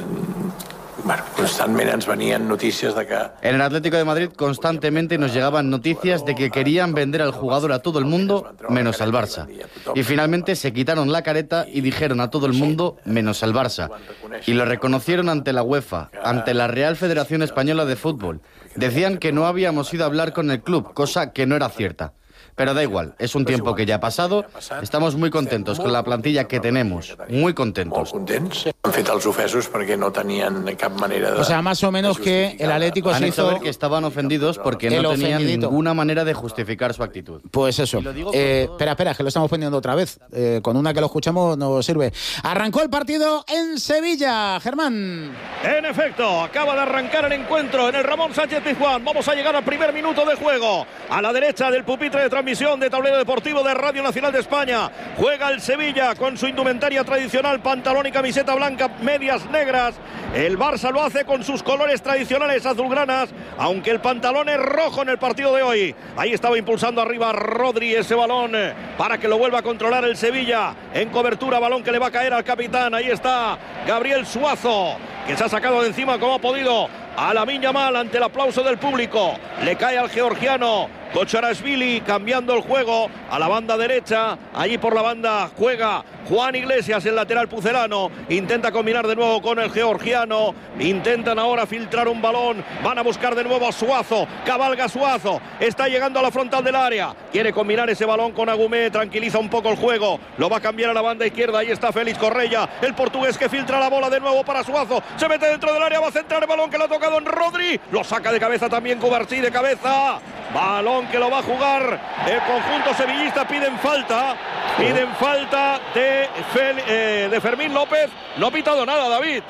Bueno, constantemente nos venían noticias de que... En el Atlético de Madrid constantemente nos llegaban noticias de que querían vender al jugador a todo el mundo, menos al Barça. Y finalmente se quitaron la careta y dijeron a todo el mundo, menos al Barça. Y lo reconocieron ante la UEFA, ante la Real Federación Española de Fútbol. Decían que no habíamos ido a hablar con el club, cosa que no era cierta. Pero da igual, es un tiempo que ya ha pasado. Estamos muy contentos con la plantilla que tenemos, muy contentos. Han fet els ofesos perquè no tenien cap manera de... O sea, más o menos que el Atlético Han se hecho hizo... ver que estaban ofendidos porque el no tenían ofendidito. ninguna manera de justificar su actitud. Pues eso. Eh, espera, espera, que lo estamos poniendo otra vez. Eh, con una que lo escuchamos nos sirve. Arrancó el partido en Sevilla, Germán. En efecto, acaba de arrancar el encuentro en el Ramón Sánchez Pizjuán. Vamos a llegar al primer minuto de juego. A la derecha del pupitre de transmisión de Tablero Deportivo de Radio Nacional de España. Juega el Sevilla con su indumentaria tradicional, pantalón y camiseta blanca, medias negras. El Barça lo hace con sus colores tradicionales azulgranas, aunque el pantalón es rojo en el partido de hoy. Ahí estaba impulsando arriba Rodri ese balón para que lo vuelva a controlar el Sevilla. En cobertura, balón que le va a caer al capitán. Ahí está Gabriel Suazo, que se ha sacado de encima como ha podido a Lamine Yamal ante el aplauso del público. Le cae al georgiano Kocharashvili, cambiando el juego a la banda derecha. Allí por la banda juega Juan Iglesias, el lateral pucelano. Intenta combinar de nuevo con el georgiano. Intentan ahora filtrar un balón. Van a buscar de nuevo a Suazo. Cabalga Suazo. Está llegando a la frontal del área. Quiere combinar ese balón con Agumé. Tranquiliza un poco el juego. Lo va a cambiar a la banda izquierda. Ahí está Félix Correia, el portugués, que filtra la bola de nuevo para Suazo. Se mete dentro del área. Va a centrar el balón que le ha tocado en Rodri. Lo saca de cabeza también Cubarsí, de cabeza. Balón que lo va a jugar el conjunto sevillista. Piden falta. Piden falta de, Fel, eh, de Fermín López. No ha pitado nada, David.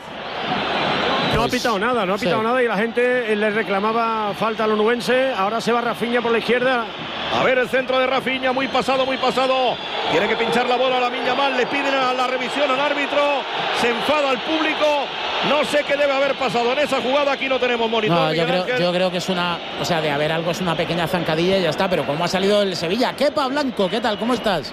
No ha pitado nada, no ha pitado sí. nada y la gente le reclamaba falta al onubense. Ahora se va Rafinha por la izquierda. A ver el centro de Rafinha, muy pasado, muy pasado. Tiene que pinchar la bola a Lamine Yamal. Le piden a la revisión al árbitro. Se enfada al público. No sé qué debe haber pasado en esa jugada. Aquí no tenemos monitor. No, yo, creo, yo creo que es una, o sea, de haber algo es una pequeña zancadilla y ya está. Pero cómo ha salido el Sevilla. Kepa Blanco, ¿qué tal? ¿Cómo estás?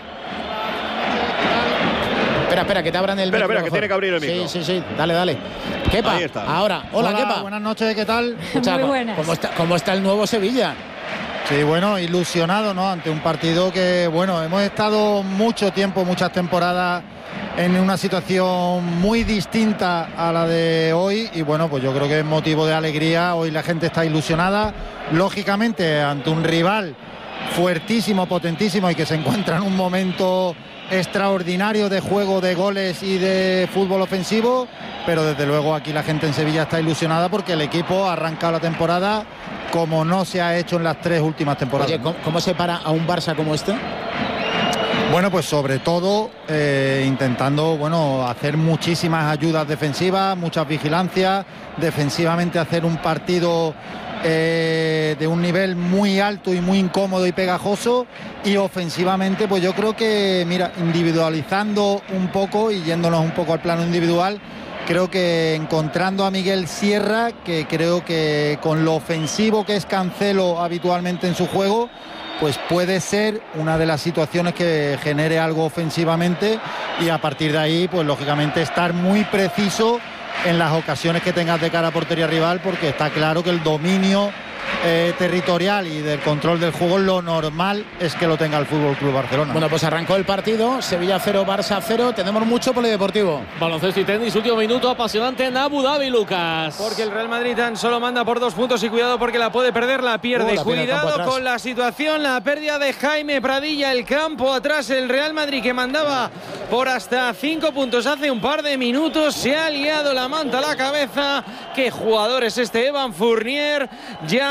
Espera, espera, que te abran el espera, micro. Espera, que tiene que abrir el micro. Sí, sí, sí. Dale, dale. Kepa, ahí está. Ahora. Hola, Hola, Kepa. Buenas noches, ¿qué tal? Escucha, Muy buenas. ¿cómo está, ¿Cómo está el nuevo Sevilla? Sí, bueno, ilusionado, ¿no? Ante un partido que, bueno, hemos estado mucho tiempo, muchas temporadas en una situación muy distinta a la de hoy y, bueno, pues yo creo que es motivo de alegría. Hoy la gente está ilusionada, lógicamente, ante un rival fuertísimo, potentísimo y que se encuentra en un momento extraordinario de juego, de goles y de fútbol ofensivo, pero desde luego aquí la gente en Sevilla está ilusionada porque el equipo ha arrancado la temporada como no se ha hecho en las tres últimas temporadas. Oye, ¿cómo, cómo se para a un Barça como este? Bueno, pues sobre todo eh, intentando, bueno, hacer muchísimas ayudas defensivas, muchas vigilancias, defensivamente hacer un partido eh, de un nivel muy alto y muy incómodo y pegajoso, y ofensivamente pues yo creo que, mira, individualizando un poco y yéndonos un poco al plano individual, creo que encontrando a Miguel Sierra, que creo que con lo ofensivo que es Cancelo habitualmente en su juego, pues puede ser una de las situaciones que genere algo ofensivamente, y a partir de ahí, pues lógicamente estar muy preciso en las ocasiones que tengas de cara a portería rival, porque está claro que el dominio eh, territorial y del control del juego, lo normal es que lo tenga el Fútbol Club Barcelona. Bueno, pues arrancó el partido, Sevilla cero, Barça cero. Tenemos mucho polideportivo. Baloncesto y tenis, último minuto apasionante en Abu Dhabi, Lucas. Porque el Real Madrid tan solo manda por dos puntos y cuidado porque la puede perder, la pierde. Uh, la cuidado con la situación, la pérdida de Jaime Pradilla, el campo atrás, el Real Madrid que mandaba por hasta cinco puntos hace un par de minutos, se ha liado la manta a la cabeza. Qué jugador es este Evan Fournier, ya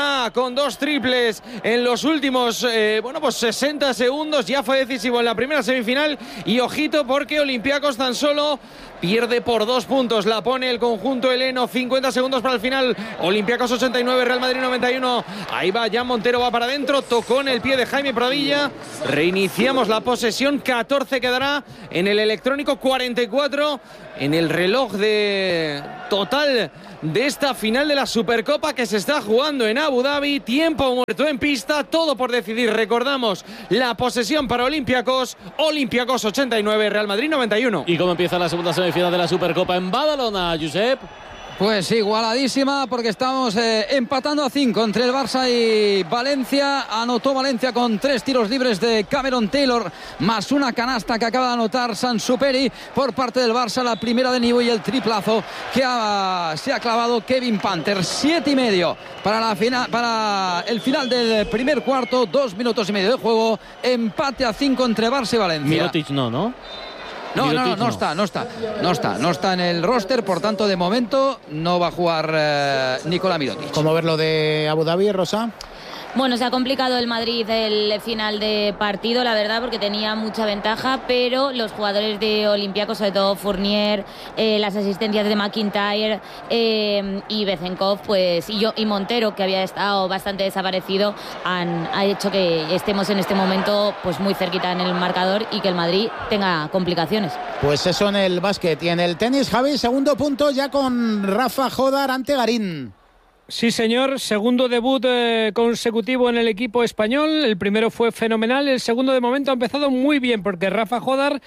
ya con dos triples en los últimos eh, bueno pues sesenta segundos. Ya fue decisivo en la primera semifinal. Y ojito porque Olympiacos tan solo pierde por dos puntos. La pone el conjunto heleno. cincuenta segundos para el final. Olympiacos ochenta y nueve, Real Madrid noventa y uno. Ahí va, Jan Montero va para adentro. Tocó en el pie de Jaime Pradilla. Reiniciamos la posesión. catorce quedará en el electrónico, cuarenta y cuatro en el reloj de total de esta final de la Supercopa que se está jugando en Abu Dhabi. Tiempo muerto en pista, todo por decidir. Recordamos la posesión para Olympiacos. Olympiacos ochenta y nueve, Real Madrid noventa y uno. ¿Y cómo empieza la segunda semifinal de la Supercopa en Badalona, Josep? Pues igualadísima, porque estamos eh, empatando a cinco entre el Barça y Valencia. Anotó Valencia con tres tiros libres de Cameron Taylor, más una canasta que acaba de anotar Sansuperi por parte del Barça, la primera de Nivo, y el triplazo que ha, se ha clavado Kevin Panther. Siete y medio para, la fina, para el final del primer cuarto, dos minutos y medio de juego, empate a cinco entre Barça y Valencia. Mirotic no, ¿no? No, no, no, no está, no está, no está, no está en el roster, por tanto, de momento no va a jugar eh, Nikola Mirotic. ¿Cómo ver lo de Abu Dhabi, Rosa? Bueno, se ha complicado el Madrid el final de partido, la verdad, porque tenía mucha ventaja, pero los jugadores de Olympiacos, sobre todo Fournier, eh, las asistencias de McIntyre eh, y Bezenkov, pues, y, yo, y Montero, que había estado bastante desaparecido, han ha hecho que estemos en este momento pues muy cerquita en el marcador y que el Madrid tenga complicaciones. Pues eso en el básquet. Y en el tenis, Javi, segundo punto ya con Rafa Jodar ante Garín. Sí, señor, segundo debut eh, consecutivo en el equipo español. El primero fue fenomenal, el segundo de momento ha empezado muy bien, porque Rafa Jodar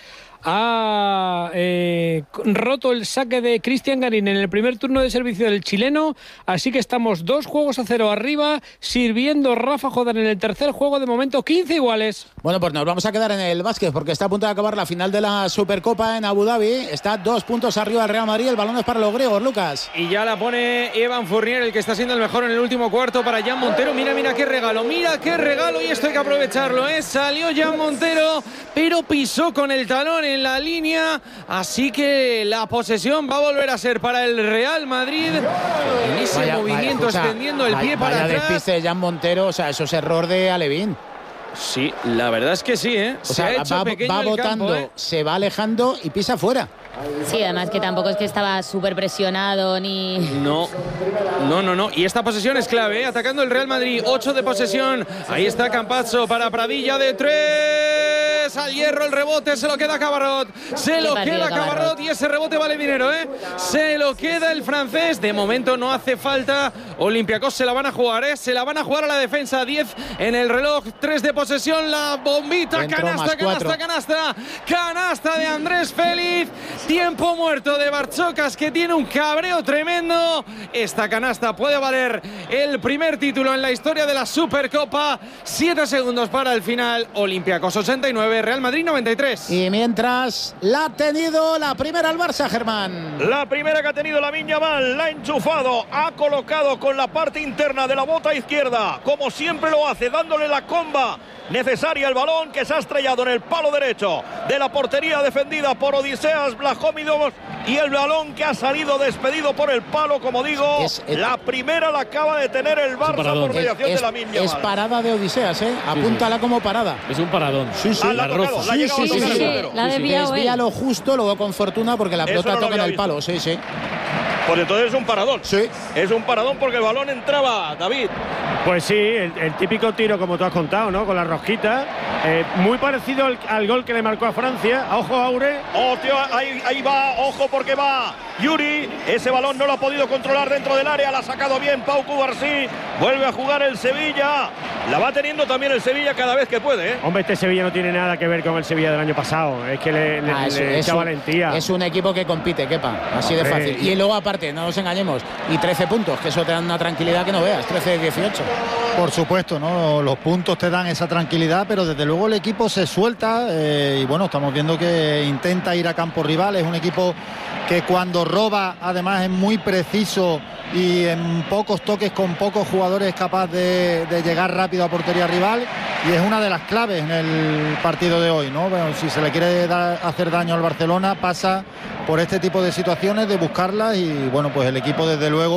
ha eh, roto el saque de Cristian Garín en el primer turno de servicio del chileno, así que estamos dos juegos a cero arriba, sirviendo Rafa Jodar en el tercer juego, de momento quince iguales. Bueno, pues nos vamos a quedar en el básquet, porque está a punto de acabar la final de la Supercopa en Abu Dhabi. Está dos puntos arriba el Real Madrid, el balón es para los griegos, Lucas. Y ya la pone Evan Fournier, el que está siendo el mejor en el último cuarto, para Jan Montero. Mira, mira qué regalo, mira qué regalo, y esto hay que aprovecharlo, ¿eh? Salió Jan Montero, pero pisó con el talón en la línea, así que la posesión va a volver a ser para el Real Madrid. En ese vaya, movimiento vaya, extendiendo el vaya, pie para vaya atrás. despiste de Jan Montero, o sea, eso es error de Alevín. Sí, la verdad es que sí, ¿eh? O se sea, ha hecho va, pequeño va el botando, campo, ¿eh? se va alejando y pisa fuera. Sí, además que tampoco es que estaba súper presionado ni... No, no, no, no. Y esta posesión es clave, ¿eh? Atacando el Real Madrid. ocho de posesión. Ahí está Campazzo para Pradilla de tres. Al hierro el rebote. Se lo queda Cabarrot. Se lo queda Cabarrot. Y ese rebote vale dinero, ¿eh? Se lo queda el francés. De momento no hace falta. Olympiacos se la van a jugar, ¿eh? Se la van a jugar a la defensa. diez en el reloj. tres de posesión. La bombita. Dentro, canasta, canasta, canasta. Canasta de Andrés Félix. Tiempo muerto de Barchocas, que tiene un cabreo tremendo. Esta canasta puede valer el primer título en la historia de la Supercopa. Siete segundos para el final. Olympiacos ochenta y nueve, Real Madrid noventa y tres. Y mientras la ha tenido la primera al Barça, Germán. La primera que ha tenido Lamine Yamal, la ha enchufado, ha colocado con la parte interna de la bota izquierda, como siempre lo hace, dándole la comba necesaria el balón, que se ha estrellado en el palo derecho de la portería defendida por Odiseas Vlahovic, y el balón que ha salido despedido por el palo, como digo, es, es, la primera la acaba de tener el Barça por mediación es, de Lamine Yamal. Es parada de Odiseas, ¿eh? Apúntala sí, sí. como parada. Es un paradón. Sí, sí. Ah, la, roza. La sí, sí, sí, sí, sí. La ha desviado Desvía lo justo, luego con fortuna, porque la pelota no toca en el visto. palo. Sí, sí. Pues entonces es un paradón. Sí. Es un paradón porque el balón entraba, David. Pues sí, el, el típico tiro, como tú has contado, ¿no? Con la rosquita. Eh, muy parecido al, al gol que le marcó a Francia. Ojo, Aure. Oh, tío, ahí, ahí va, ojo, porque va Yuri. Ese balón no lo ha podido controlar dentro del área. La ha sacado bien Pau Cubarsí. Vuelve a jugar el Sevilla. La va teniendo también el Sevilla cada vez que puede, ¿eh? Hombre, este Sevilla no tiene nada que ver con el Sevilla del año pasado. Es que le, le, ah, es, le es echa un, valentía. Es un equipo que compite, quepa. Así de fácil. Y luego, aparte, no nos engañemos. Y trece puntos, que eso te da una tranquilidad que no veas. trece de dieciocho. Por supuesto, ¿no? Los puntos te dan esa tranquilidad, pero desde luego el equipo se suelta eh, y bueno, estamos viendo que intenta ir a campo rival. Es un equipo que cuando roba, además, es muy preciso y en pocos toques, con pocos jugadores, es capaz de, de llegar rápido a portería rival, y es una de las claves en el partido de hoy, ¿no? Bueno, si se le quiere dar, hacer daño al Barcelona, pasa por este tipo de situaciones, de buscarlas, y bueno, pues el equipo desde luego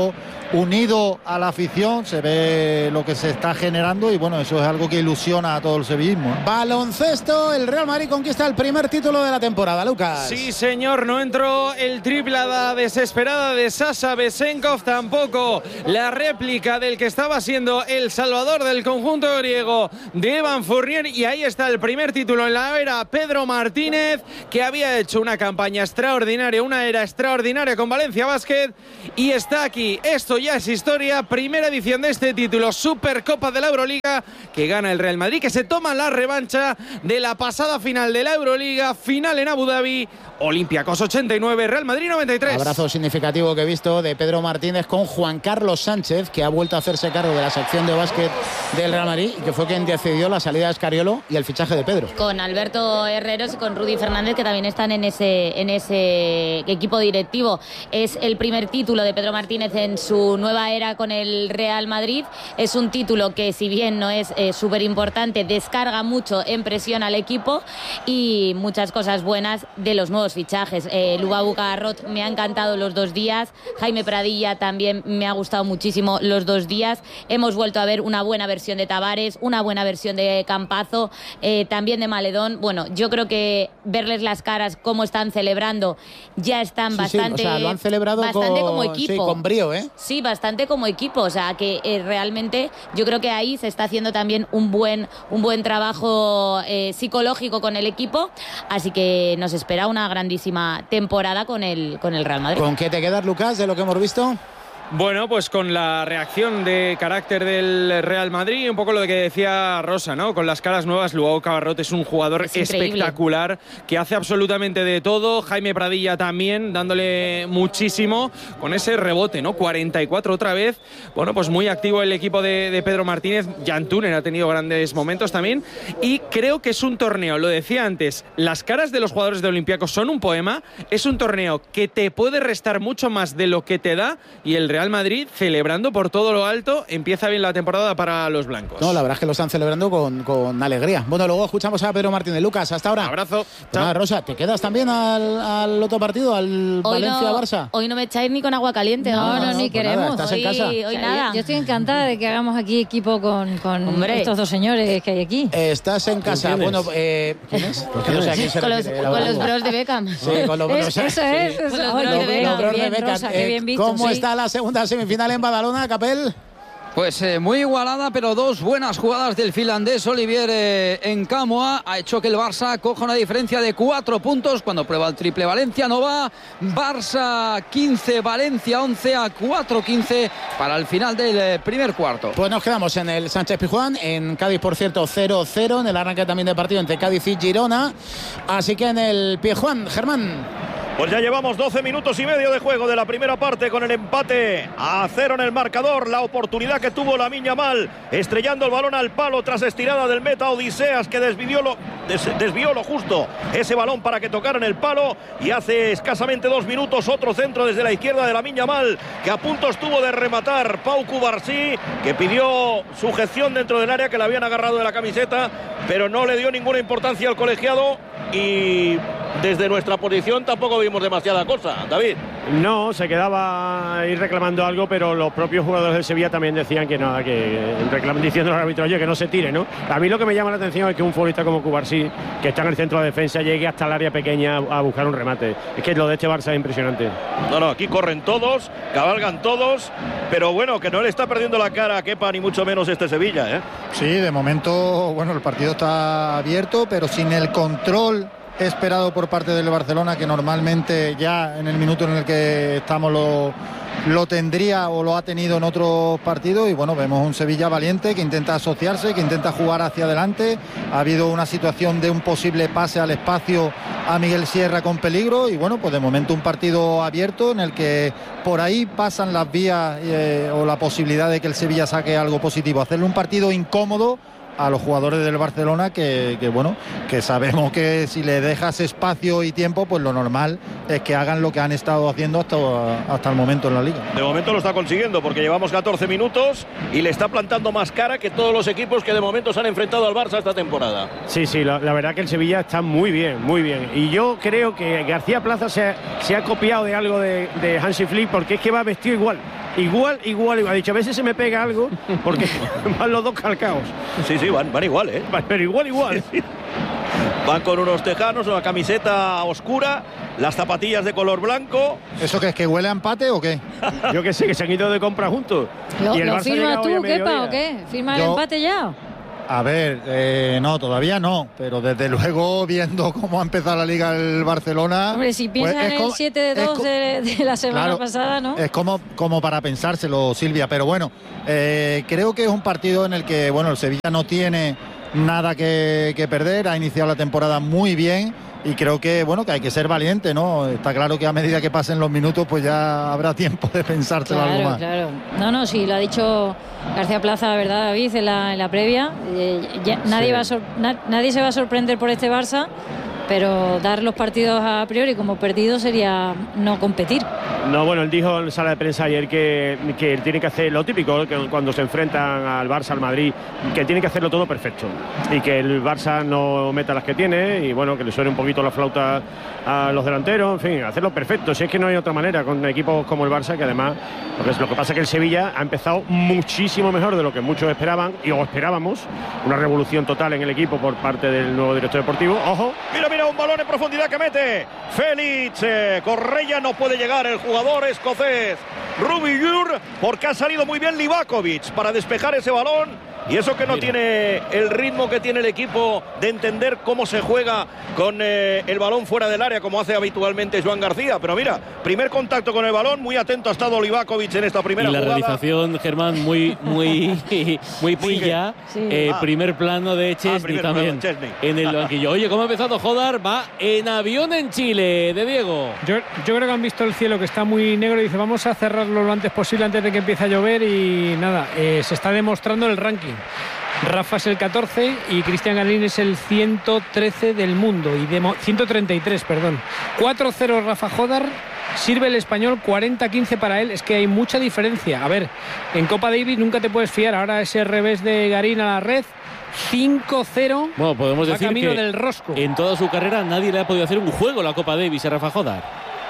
unido a la afición, se ve lo que se está generando y bueno, eso es algo que ilusiona a todo el sevillismo. Baloncesto, el Real Madrid conquista el primer título de la temporada, Lucas. Sí, señor, no entró el triplada desesperada de Sasha Besenkov, tampoco la réplica del que estaba siendo el salvador del conjunto griego de Evan Fournier, y ahí está el primer título en la era Pedro Martínez, que había hecho una campaña extraordinaria, una era extraordinaria con Valencia Basket, y está aquí. Esto ya es historia, primera edición de este título, Supercopa de la Euroliga, que gana el Real Madrid, que se toma la revancha de la pasada final de la Euroliga, final en Abu Dhabi. Olympiacos ochenta y nueve, Real Madrid noventa y tres. Abrazo significativo que he visto de Pedro Martínez con Juan Carlos Sánchez, que ha vuelto a hacerse cargo de la sección de básquet del Real Madrid y que fue quien decidió la salida de Escariolo y el fichaje de Pedro. Con Alberto Herreros y con Rudy Fernández, que también están en ese, en ese equipo directivo. Es el primer título de Pedro Martínez en su nueva era con el Real Madrid. Es un título que, si bien no es eh, súper importante, descarga mucho en presión al equipo, y muchas cosas buenas de los nuevos fichajes. eh, Lubabu Garrot me ha encantado los dos días, Jaime Pradilla también me ha gustado muchísimo los dos días. Hemos vuelto a ver una buena versión de Tavares, una buena versión de Campazo, eh, también de Maledón. Bueno, yo creo que verles las caras, cómo están celebrando, ya están Sí, bastante, sí, o sea, lo han celebrado bastante con, como equipo. sí, con brío, ¿eh? Sí, bastante como equipo, o sea que eh, realmente yo creo que ahí se está haciendo también un buen, un buen trabajo eh, psicológico con el equipo, así que nos espera una grandísima temporada con el, con el Real Madrid. ¿Con qué te quedas, Lucas, de lo que hemos visto? Bueno, pues con la reacción de carácter del Real Madrid, un poco lo que decía Rosa, ¿no? Con las caras nuevas, Luau Cabarrot es un jugador Es increíble. espectacular, que hace absolutamente de todo. Jaime Pradilla también, dándole muchísimo con ese rebote, ¿no? cuarenta y cuatro otra vez. Bueno, pues muy activo el equipo de, de Pedro Martínez. Jan Tunen ha tenido grandes momentos también. Y creo que es un torneo, lo decía antes, las caras de los jugadores de Olympiacos son un poema. Es un torneo que te puede restar mucho más de lo que te da, y el Real Real Madrid celebrando por todo lo alto. Empieza bien la temporada para los blancos. No, la verdad es que lo están celebrando con, con alegría. Bueno, luego escuchamos a Pedro Martínez. Lucas, hasta ahora. Abrazo. Pues nada, Rosa, ¿te quedas también al, al otro partido, al Hoy Valencia-Barça? no, hoy no me echáis ni con agua caliente. No, No, no, ni pues queremos. nada, estás en hoy, casa. hoy O sea, nada. Yo, yo estoy encantada de que hagamos aquí equipo con, con Hombre. estos dos señores que hay aquí. Estás en casa. quién es? Bueno, eh, ¿quién es? Porque no sé a quién se Con los, refiere, la con verdad. los bros de Beckham. Sí, con los Es- eso es. Con eso- los Ay, bros qué de bien, Beckham. qué Los bien, Beckham. Rosa, qué Eh, bien visto, ¿Cómo sí. está la segunda semifinal en Badalona, Capel? Pues eh, muy igualada, pero dos buenas jugadas del finlandés Olivier eh, Nkamhoua ha hecho que el Barça coja una diferencia de cuatro puntos cuando prueba el triple. Valencia no va, Barça quince, Valencia once, a cuatro quince para el final del eh, primer cuarto. Pues nos quedamos en el Sánchez Pizjuán, en Cádiz, por cierto, cero cero, en el arranque también de partido entre Cádiz y Girona. Así que en el Pizjuán, Germán. Pues ya llevamos doce minutos y medio de juego de la primera parte, con el empate a cero en el marcador. La oportunidad que tuvo Lamine Yamal estrellando el balón al palo tras estirada del meta Odiseas, que desvió lo, des, desvió lo justo ese balón para que tocaran el palo. Y hace escasamente dos minutos otro centro desde la izquierda de Lamine Yamal, que a punto estuvo de rematar Pau Cubarsí, que pidió sujeción dentro del área, que le habían agarrado de la camiseta, pero no le dio ninguna importancia al colegiado. Y desde nuestra posición tampoco vimos demasiada cosa, David. No, se quedaba ahí reclamando algo, pero los propios jugadores del Sevilla también decían que nada, que reclaman diciendo al árbitro, oye, que no se tire, ¿no? A mí lo que me llama la atención es que un futbolista como Cubarsí, que está en el centro de defensa, llegue hasta el área pequeña a buscar un remate. Es que lo de este Barça es impresionante. No, no, aquí corren todos, cabalgan todos, pero bueno, que no le está perdiendo la cara a Kepa, ni mucho menos este Sevilla, ¿eh? Sí, de momento, bueno, el partido está abierto, pero sin el control esperado por parte del Barcelona, que normalmente ya en el minuto en el que estamos lo, lo tendría o lo ha tenido en otros partidos. Y bueno, vemos un Sevilla valiente que intenta asociarse, que intenta jugar hacia adelante. Ha habido una situación de un posible pase al espacio a Miguel Sierra con peligro, y bueno, pues de momento un partido abierto en el que por ahí pasan las vías eh, o la posibilidad de que el Sevilla saque algo positivo. Hacerle un partido incómodo a los jugadores del Barcelona, que, que bueno, que sabemos que si le dejas espacio y tiempo, pues lo normal es que hagan lo que han estado haciendo hasta, hasta el momento en la liga. De momento lo está consiguiendo, porque llevamos catorce minutos y le está plantando más cara que todos los equipos que de momento se han enfrentado al Barça esta temporada. Sí, sí, la, la verdad que el Sevilla está muy bien, muy bien. Y yo creo que García Plaza se, se ha copiado de algo de, de Hansi Flick, porque es que va vestido igual. Igual, igual, igual. Ha dicho, a veces se me pega algo porque van los dos calcaos. Sí, sí, van, van igual, ¿eh? Pero igual, igual. Sí, sí. Van con unos tejanos, una camiseta oscura, las zapatillas de color blanco. ¿Eso qué es, que huele a empate o qué? Yo que sé, que se han ido de compra juntos. ¿Lo, y el ¿lo Barça firmas tú, Kepa, o qué? qué? ¿Firmas Yo- el empate ya? A ver, eh, no, todavía no, pero desde luego viendo cómo ha empezado la Liga el Barcelona... Hombre, si pues piensas es en co- el siete de es dos co- de, de la semana Claro, pasada, ¿no? Es como, como para pensárselo, Silvia, pero bueno, eh, creo que es un partido en el que, bueno, el Sevilla no tiene nada que, que perder, ha iniciado la temporada muy bien y creo que, bueno, que hay que ser valiente, ¿no? Está claro que a medida que pasen los minutos, pues ya habrá tiempo de pensárselo algo Claro, más. claro. No, no, sí, lo ha dicho García Plaza, la verdad, David, en la, en la previa. Eh, ya- nadie, Sí. va a sor- na- nadie se va a sorprender por este Barça, pero dar los partidos a priori como perdidos sería no competir. No, bueno, él dijo en sala de prensa ayer que, que él tiene que hacer lo típico, que cuando se enfrentan al Barça, al Madrid, que tiene que hacerlo todo perfecto. Y que el Barça no meta las que tiene y bueno, que le suene un poquito la flauta a los delanteros, en fin, hacerlo perfecto. Si es que no hay otra manera con equipos como el Barça, que además, lo que, es, lo que pasa es que el Sevilla ha empezado muchísimo mejor de lo que muchos esperaban y o esperábamos. Una revolución total en el equipo por parte del nuevo director deportivo. Ojo. Mira, mira, un balón en profundidad que mete Félix eh, Correia, no puede llegar el jugador escocés Rubiur, porque ha salido muy bien Livakovic para despejar ese balón. Y eso que no Mira. tiene el ritmo que tiene el equipo de entender cómo se juega con eh, el balón fuera del área, como hace habitualmente Joan García. Pero mira, primer contacto con el balón, muy atento ha estado Livakovic en esta primera Y la jugada. realización, Germán, muy muy muy pilla. Sí. Eh, Ah. primer plano de Chesney primer también plano, Chesney. en el banquillo. Oye, ¿cómo ha empezado Jodar? Va en avión en Chile, de Diego. Yo, yo creo que han visto el cielo que está muy negro y dice vamos a cerrarlo lo antes posible antes de que empiece a llover y nada, eh, se está demostrando el ranking. Rafa es el catorce y Cristian Garín es el ciento trece del mundo y de ciento treinta y tres, perdón. cuatro cero Rafa Jodar. Sirve el español, cuarenta quince para él. Es que hay mucha diferencia. A ver, en Copa Davis nunca te puedes fiar. Ahora ese revés de Garín a la red. cinco cero. Bueno, podemos va decir camino que del rosco. en toda su carrera nadie le ha podido hacer un juego a la Copa Davis a Rafa Jodar.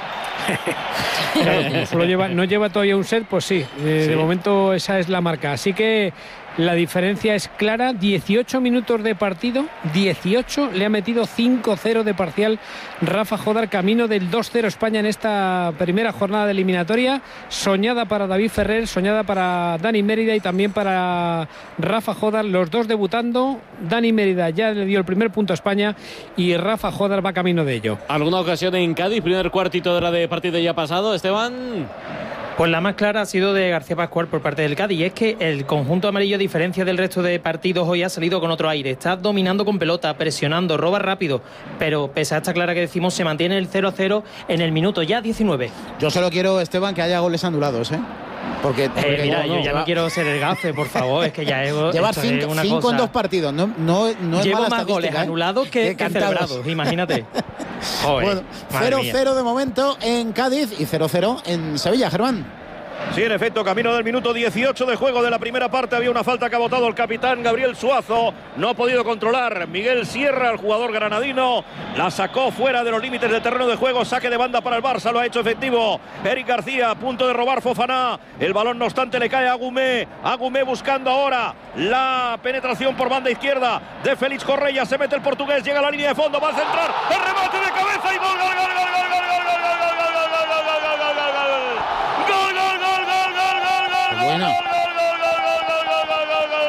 Claro, como solo lleva, no lleva todavía un set, pues sí, eh, Sí. de momento esa es la marca. Así que la diferencia es clara, dieciocho minutos de partido, dieciocho, le ha metido cinco cero de parcial Rafa Jodar, camino del dos cero España en esta primera jornada de eliminatoria, soñada para David Ferrer, soñada para Dani Mérida y también para Rafa Jodar, los dos debutando. Dani Mérida ya le dio el primer punto a España y Rafa Jodar va camino de ello. ¿Alguna ocasión en Cádiz? Primer cuartito de hora de partido ya pasado, Esteban. Pues la más clara ha sido de García Pascual por parte del Cádiz. Y es que el conjunto amarillo, a diferencia del resto de partidos, hoy ha salido con otro aire. Está dominando con pelota, presionando, roba rápido. Pero pese a esta clara que decimos, se mantiene el cero a cero en el minuto ya diecinueve. Yo solo quiero, Esteban, que haya goles anulados, ¿eh? Porque, porque Eh, mira, no, yo ya va- no quiero ser el gafe, por favor. Es que ya es, Llevar esto es cinco, una cinco cosa. en dos partidos, no, no, no es Llevo mala más goles estadística, ¿eh? anulados que, que cantados. celebrados, imagínate. Joder, Bueno, madre cero mía. cero de momento en Cádiz y cero cero en Sevilla, Germán. Sí, en efecto, camino del minuto dieciocho de juego de la primera parte. Había una falta que ha botado el capitán Gabriel Suazo. No ha podido controlar Miguel Sierra, el jugador granadino. La sacó fuera de los límites del terreno de juego. Saque de banda para el Barça, lo ha hecho efectivo Eric García, a punto de robar Fofana. El balón, no obstante, le cae a Agumé. Agumé buscando ahora la penetración por banda izquierda de Félix Correia. Se mete el portugués, llega a la línea de fondo, va a centrar. El remate de cabeza y gol, gol, gol, gol, gol, gol, gol, gol, gol, gol, gol, gol, gol, gol, gol, gol, gol, gol. Gol, gol, gol, gol, gol, gol, gol, Bueno. gol, gol, gol, gol, gol, gol, gol, gol, gol.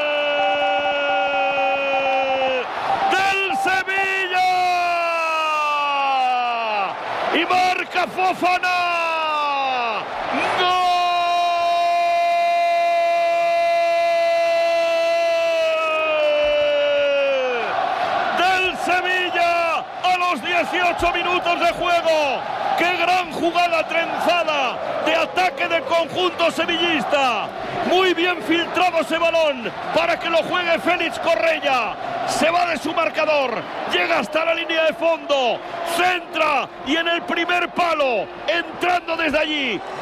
Del Sevilla. Y marca Fofana. Gol del Sevilla a los dieciocho minutos de juego. ¡Qué gran jugada trenzada de ataque del conjunto sevillista! Muy bien filtrado ese balón para que lo juegue Félix Correia. Se va de su marcador, llega hasta la línea de fondo, centra y en el primer palo, entrando desde allí,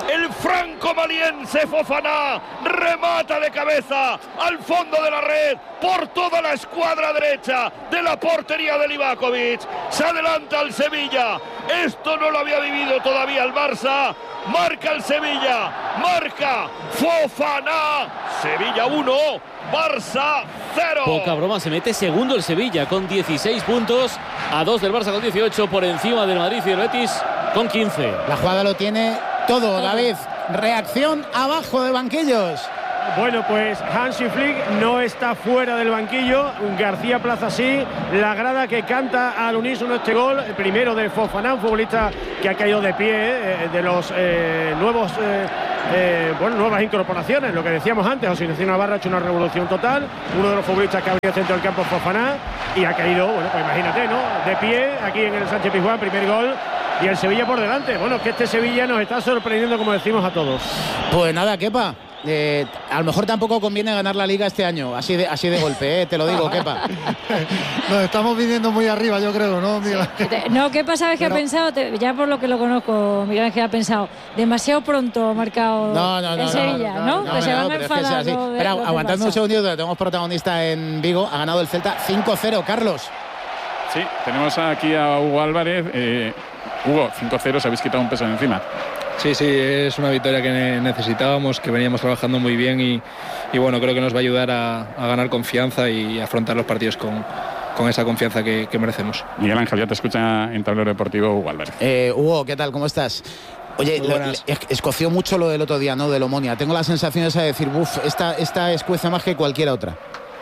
el franco-maliense Fofana remata de cabeza al fondo de la red por toda la escuadra derecha de la portería de Livakovic. Se adelanta al Sevilla. Esto no lo había vivido todavía el Barça. Marca el Sevilla, marca Fofana. Sevilla uno, Barça cero. Poca broma, se mete segundo el Sevilla con dieciséis puntos, a dos del Barça con dieciocho, por encima del Madrid y el Betis con quince. La jugada lo tiene todo, David. Reacción abajo de banquillos. Bueno, pues Hansi Flick no está fuera del banquillo. García Plaza sí. La grada que canta al unísono este gol, el primero de Fofana, un futbolista que ha caído de pie, eh, de los eh, nuevos, eh, eh, bueno, nuevas incorporaciones. Lo que decíamos antes, José Ignacio Navarro ha hecho una revolución total. Uno de los futbolistas que ha venido centro del campo, Fofana, y ha caído, bueno, pues imagínate, ¿no? De pie, aquí en el Sánchez Pizjuán, primer gol. Y el Sevilla por delante. Bueno, que este Sevilla nos está sorprendiendo, como decimos a todos. Pues nada, Kepa. Eh, a lo mejor tampoco conviene ganar la Liga este año, así de, así de golpe, eh, te lo digo, Kepa. Nos estamos viniendo muy arriba, yo creo, ¿no? Miguel Ángel? No, Kepa, ¿sabes qué ha pensado? Te- ya por lo que lo conozco, Miguel Ángel ha pensado, demasiado pronto ha marcado No, no, no, en Sevilla, ¿no? no, Pues no, se van a pero es que sea enfadar así. los de- Espera, los del aguantadme un Barça. segundito, tenemos protagonista en Vigo, ha ganado el Celta cinco cero, Carlos. Sí, tenemos aquí a Hugo Álvarez. Eh, Hugo, cinco cero, os habéis quitado un peso de encima. Sí, sí, es una victoria que ne- necesitábamos, que veníamos trabajando muy bien y, y bueno, creo que nos va a ayudar a, a ganar confianza y afrontar los partidos con, con esa confianza que, que merecemos. Miguel Ángel, ya te escucha en Tablero Deportivo Hugo Álvarez. Eh, Hugo, ¿qué tal? ¿Cómo estás? Oye, Muy lo- buenas. le- escoció mucho lo del otro día, ¿no? Del Omonia. Tengo la sensación esa de decir, uff, esta, esta escuece más que cualquier otra.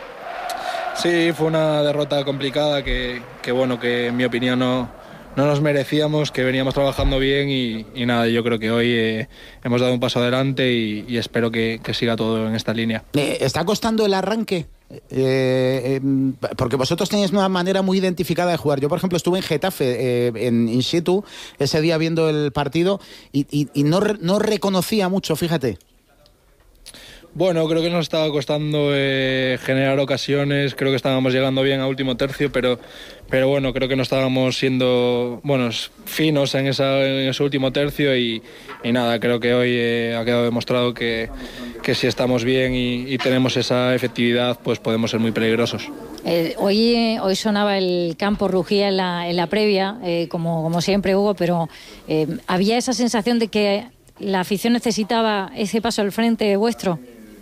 Sí, fue una derrota complicada que, que bueno, que en mi opinión no, no nos merecíamos, que veníamos trabajando bien y, y nada, yo creo que hoy eh, hemos dado un paso adelante y, y espero que, que siga todo en esta línea. Eh, ¿Está costando el arranque? Eh, eh, porque vosotros tenéis una manera muy identificada de jugar. Yo, por ejemplo, estuve en Getafe, eh, en in situ, ese día viendo el partido y, y- y no, re- no reconocía mucho, fíjate. Bueno, creo que nos estaba costando eh, generar ocasiones, creo que estábamos llegando bien a último tercio, pero, pero bueno, creo que no estábamos siendo buenos, finos en, esa, en ese último tercio y, y nada, creo que hoy eh, ha quedado demostrado que, que si estamos bien y, y tenemos esa efectividad, pues podemos ser muy peligrosos. Eh, hoy, eh, hoy sonaba el campo, rugía en la, en la previa, eh, como, como siempre, Hugo, pero eh, había esa sensación de que la afición necesitaba ese paso al frente vuestro.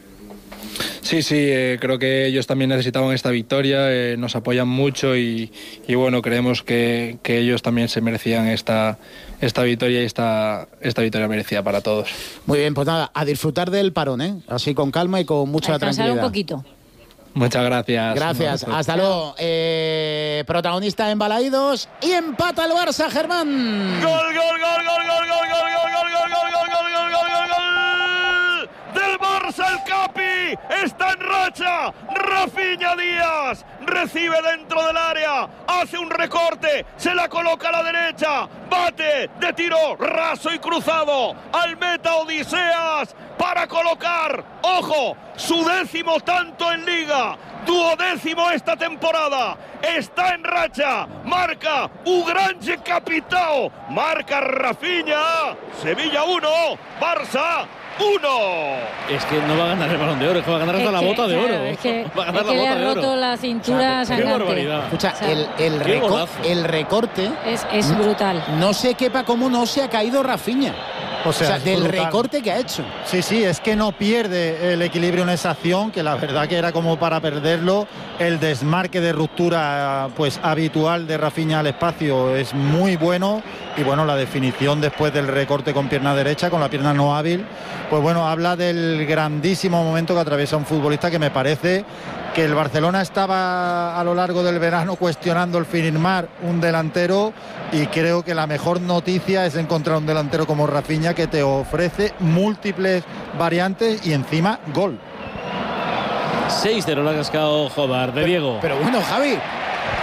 Sí, sí, eh, creo que ellos también necesitaban esta victoria, eh, nos apoyan mucho y, y bueno, creemos que, que ellos también se merecían esta, esta victoria y esta, esta victoria merecida para todos. Muy bien, pues nada, a disfrutar del parón, ¿eh? Así con calma y con mucha Descansar tranquilidad. un poquito. Muchas gracias. Gracias, Un abrazo. hasta luego. Eh, protagonista en Balaídos y empata el Barça, Germán. Gol, gol, gol, gol, gol, gol, gol, gol, gol, gol, gol, gol, gol, gol, gol, gol, gol. Del Barça el Capi está en racha. Rafinha Díaz recibe dentro del área, hace un recorte, se la coloca a la derecha, bate de tiro raso y cruzado al meta Odiseas para colocar, ojo, su décimo tanto en Liga, duodécimo esta temporada. Está en racha, marca Ugrange Capitao, marca Rafinha. Sevilla uno, Barça uno. Es que no va a ganar el Balón de Oro, es que va a ganar hasta Es la que, bota de oro. claro, es que, Va a ganar es la que le bota ha de oro. roto la cintura Qué sangrante. barbaridad. Escucha, O sea, el, el, qué reco- golazo. el recorte Es, es brutal. no sé quepa cómo no se ha caído Rafinha. O sea, es del brutal. recorte que ha hecho. Sí, sí, es que no pierde el equilibrio en esa acción, que la verdad que era como para perderlo. El desmarque de ruptura pues habitual de Rafinha al espacio es muy bueno y bueno, la definición después del recorte con pierna derecha, con la pierna no hábil, pues bueno, habla del grandísimo momento que atraviesa un futbolista que me parece que el Barcelona estaba a lo largo del verano cuestionando el firmar un delantero y creo que la mejor noticia es encontrar un delantero como Rafinha que te ofrece múltiples variantes y encima gol. seis cero lo ha cascado Jodar de Diego. Pero bueno, Javi,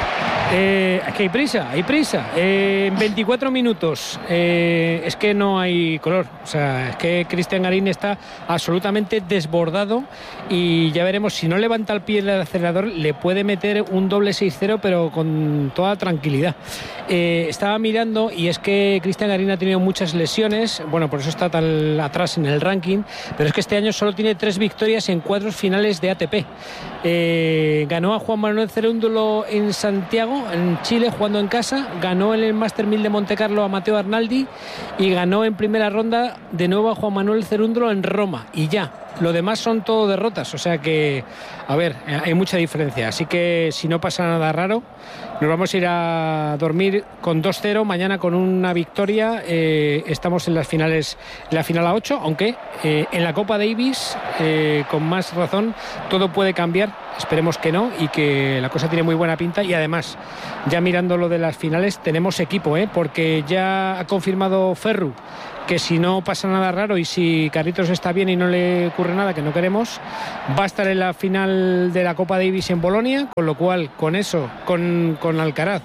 Eh, es que hay prisa, hay prisa. Eh, en veinticuatro minutos eh, es que no hay color. O sea, es que Cristian Garín está absolutamente desbordado y ya veremos, si no levanta el pie del acelerador, le puede meter un doble seis cero, pero con toda tranquilidad. Eh, estaba mirando y es que Cristian Garín ha tenido muchas lesiones, bueno, por eso está tan atrás en el ranking, pero es que este año solo tiene tres victorias en cuatro finales de A T P. Eh, ganó a Juan Manuel Cerúndulo en Santiago, en Chile, jugando en casa, ganó en el Master mil de Montecarlo a Matteo Arnaldi y ganó en primera ronda de nuevo a Juan Manuel Cerúndulo en Roma, y ya. Lo demás son todo derrotas, o sea que, a ver, hay mucha diferencia. Así que si no pasa nada raro, nos vamos a ir a dormir con dos cero, mañana con una victoria. Eh, estamos en las finales, en la final a ocho, aunque eh, en la Copa Davis, eh, con más razón, todo puede cambiar. Esperemos que no, y que la cosa tiene muy buena pinta. Y además, ya mirando lo de las finales, tenemos equipo, ¿eh? Porque ya ha confirmado Ferru que si no pasa nada raro y si Carlitos está bien y no le ocurre nada, que no queremos, va a estar en la final de la Copa Davis en Bolonia, con lo cual, con eso, con, con Alcaraz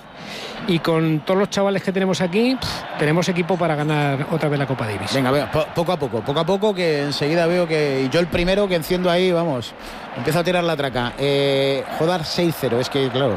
y con todos los chavales que tenemos aquí, pff, tenemos equipo para ganar otra vez la Copa Davis. Venga, venga, po poco a poco, poco a poco, que enseguida veo que y yo el primero que enciendo ahí, vamos, empiezo a tirar la traca. Eh, Jodar seis cero, es que claro,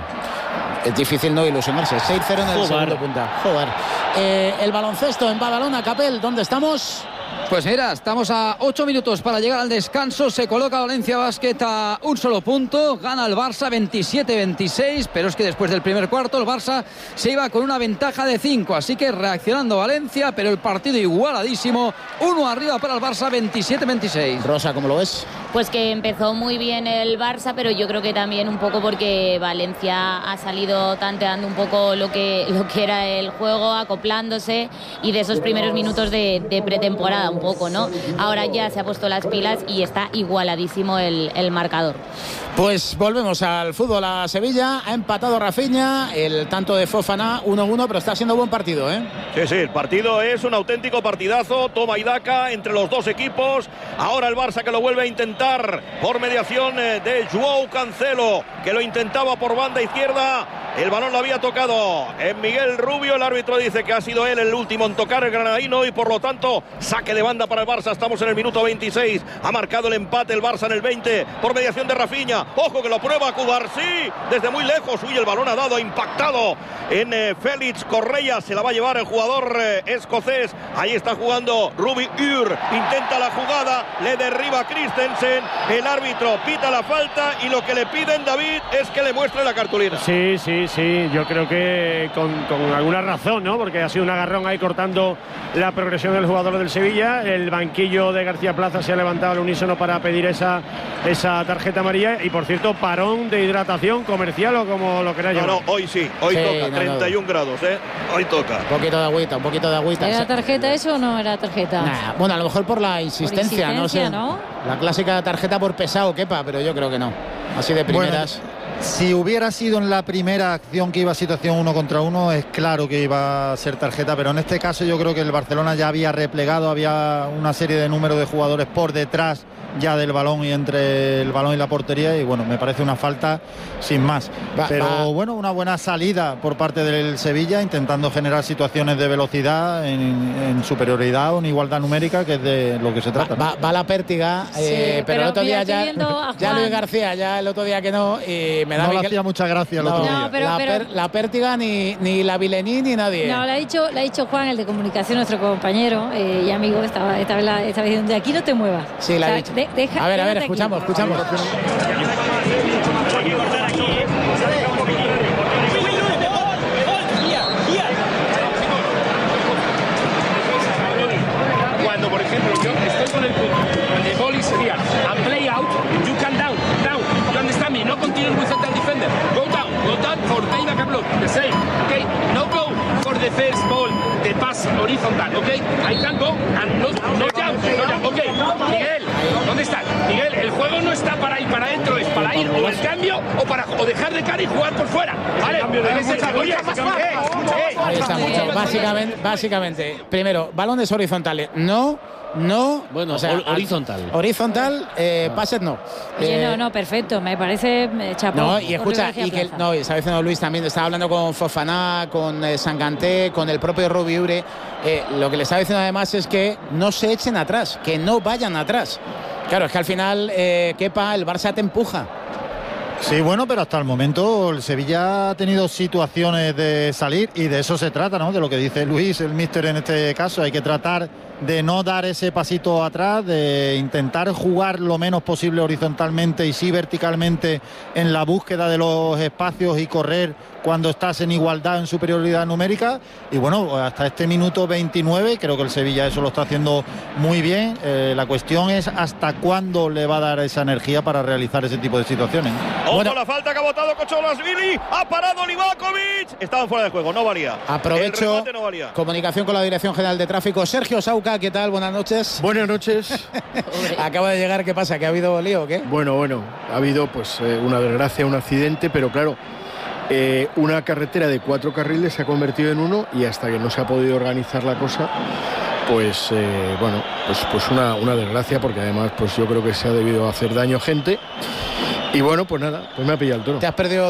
es difícil no ilusionarse. seis cero en el Joder. segundo punta. Joder. Eh, el baloncesto en Badalona, Capel, ¿dónde estamos? Pues mira, estamos a ocho minutos para llegar al descanso. Se coloca Valencia Basket a un solo punto. Gana el Barça veintisiete veintiséis, pero es que después del primer cuarto el Barça se iba con una ventaja de cinco. Así que reaccionando Valencia, pero el partido igualadísimo. Uno arriba para el Barça, veintisiete veintiséis. Rosa, ¿cómo lo ves? Pues que empezó muy bien el Barça, pero yo creo que también un poco porque Valencia ha salido tanteando un poco lo que, lo que era el juego, acoplándose, y de esos primeros minutos de, de pretemporada un poco, ¿no? Ahora ya se ha puesto las pilas y está igualadísimo el, el marcador. Pues volvemos al fútbol a Sevilla. Ha empatado Rafinha, el tanto de Fofana, uno uno, pero está siendo buen partido, ¿eh? Sí, sí, el partido es un auténtico partidazo. Toma y daca entre los dos equipos. Ahora el Barça, que lo vuelve a intentar por mediación de Joao Cancelo, que lo intentaba por banda izquierda. El balón lo había tocado en Miguel Rubio. El árbitro dice que ha sido él el último en tocar, el granadino, y por lo tanto saque de banda para el Barça. Estamos en el minuto veintiséis. Ha marcado el empate el Barça en el veinte por mediación de Rafinha. Ojo que lo prueba Cubarsí desde muy lejos. Uy, el balón ha dado, ha impactado en eh, Félix Correa. Se la va a llevar el jugador eh, escocés. Ahí está jugando Ruby Ur. Intenta la jugada, le derriba Christensen. El árbitro pita la falta y lo que le piden, David, es que le muestre la cartulina. Sí, sí, sí. Yo creo que con, con alguna razón, ¿no? Porque ha sido un agarrón ahí cortando la progresión del jugador del Sevilla. El banquillo de García Plaza se ha levantado al unísono para pedir esa, esa tarjeta amarilla. Y por cierto, parón de hidratación comercial o como lo queráis No, llamar. no, hoy sí, hoy Sí, toca, no, treinta y uno grados, ¿eh? Hoy toca. Un poquito de agüita, un poquito de agüita. ¿Era tarjeta eso o no era tarjeta? Nah, bueno, a lo mejor por la insistencia, Por no sé. insistencia, ¿no? La clásica tarjeta por pesado, quepa, pero yo creo que no. Así de primeras. Bueno, si hubiera sido en la primera acción que iba a situación uno contra uno, es claro que iba a ser tarjeta, pero en este caso yo creo que el Barcelona ya había replegado, había una serie de números de jugadores por detrás ya del balón y entre el balón y la portería, y bueno, me parece una falta sin más. Va, pero va. bueno, una buena salida por parte del Sevilla, intentando generar situaciones de velocidad en, en superioridad o en igualdad numérica, que es de lo que se trata. Va, va la pértiga, Sí, eh, pero, pero el otro mira, día estoy ya, viendo a ya Juan. Luis García, ya el otro día que no, y me da No a mí le que- hacía mucha gracia el No, otro No, día. pero- la, pero- per- la pértiga ni, ni la Vilení ni nadie. No, le ha dicho, le ha dicho Juan, el de comunicación, nuestro compañero eh, y amigo, estaba, esta vez la, esta vez diciendo, de aquí no te muevas. Sí, la O sea, ha dicho. de- deja- a ver, a ver, quédate aquí. escuchamos, escuchamos. Cuando, por ejemplo, yo estoy con el punto, the ball is here, and play out, you can down, down, you understand me, no continue with the defender, go down, go down for payback and block, the same, okay, no go for the first ball, the pass horizontal, okay, I can go and no, no jump, no jump, okay, Miguel, ¿dónde está? Miguel, el juego no está para ir para adentro, es para ir o el cambio o para o dejar de cara y jugar por fuera, ¿vale? Debe ser, oye, eh, eh, Ahí está mucho. Básicamente, básicamente, primero, balones horizontales, no. no. Bueno, o sea, hor- horizontal. Horizontal, eh, pases no. Oye, Eh, no, no, perfecto, me parece eh, chapó. No, y por escucha, Luis García y que Plaza. no, y estaba diciendo Luis también, estaba hablando con Fofana, con eh, Sanganté, con el propio Robbie Ure. Eh, lo que le estaba diciendo además es que no se echen atrás, que no vayan atrás. Claro, es que al final, eh, Kepa, el Barça te empuja. Sí, bueno, pero hasta el momento el Sevilla ha tenido situaciones de salir y de eso se trata, ¿no? De lo que dice Luis, el míster en este caso. Hay que tratar de no dar ese pasito atrás, de intentar jugar lo menos posible horizontalmente y sí verticalmente en la búsqueda de los espacios y correr cuando estás en igualdad, en superioridad numérica. Y bueno, hasta este minuto veintinueve creo que el Sevilla eso lo está haciendo muy bien. Eh, la cuestión es hasta cuándo le va a dar esa energía para realizar ese tipo de situaciones. Ojo, la falta que ha votado Kocholasvili. Ha parado Livakovic. Estaban fuera de juego, no valía. El Aprovecho, remate no valía. comunicación con la Dirección General de Tráfico. Sergio Sauca, ¿qué tal? Buenas noches. Buenas noches. Acaba de llegar, ¿qué pasa? ¿Que ha habido lío o qué? Bueno, bueno, ha habido pues eh, una desgracia, un accidente, pero claro, eh, una carretera de cuatro carriles se ha convertido en uno y hasta que no se ha podido organizar la cosa, pues eh, bueno, pues, pues una, una desgracia, porque además pues yo creo que se ha debido hacer daño a gente. Y bueno, pues nada, pues me ha pillado el toro. Te has perdido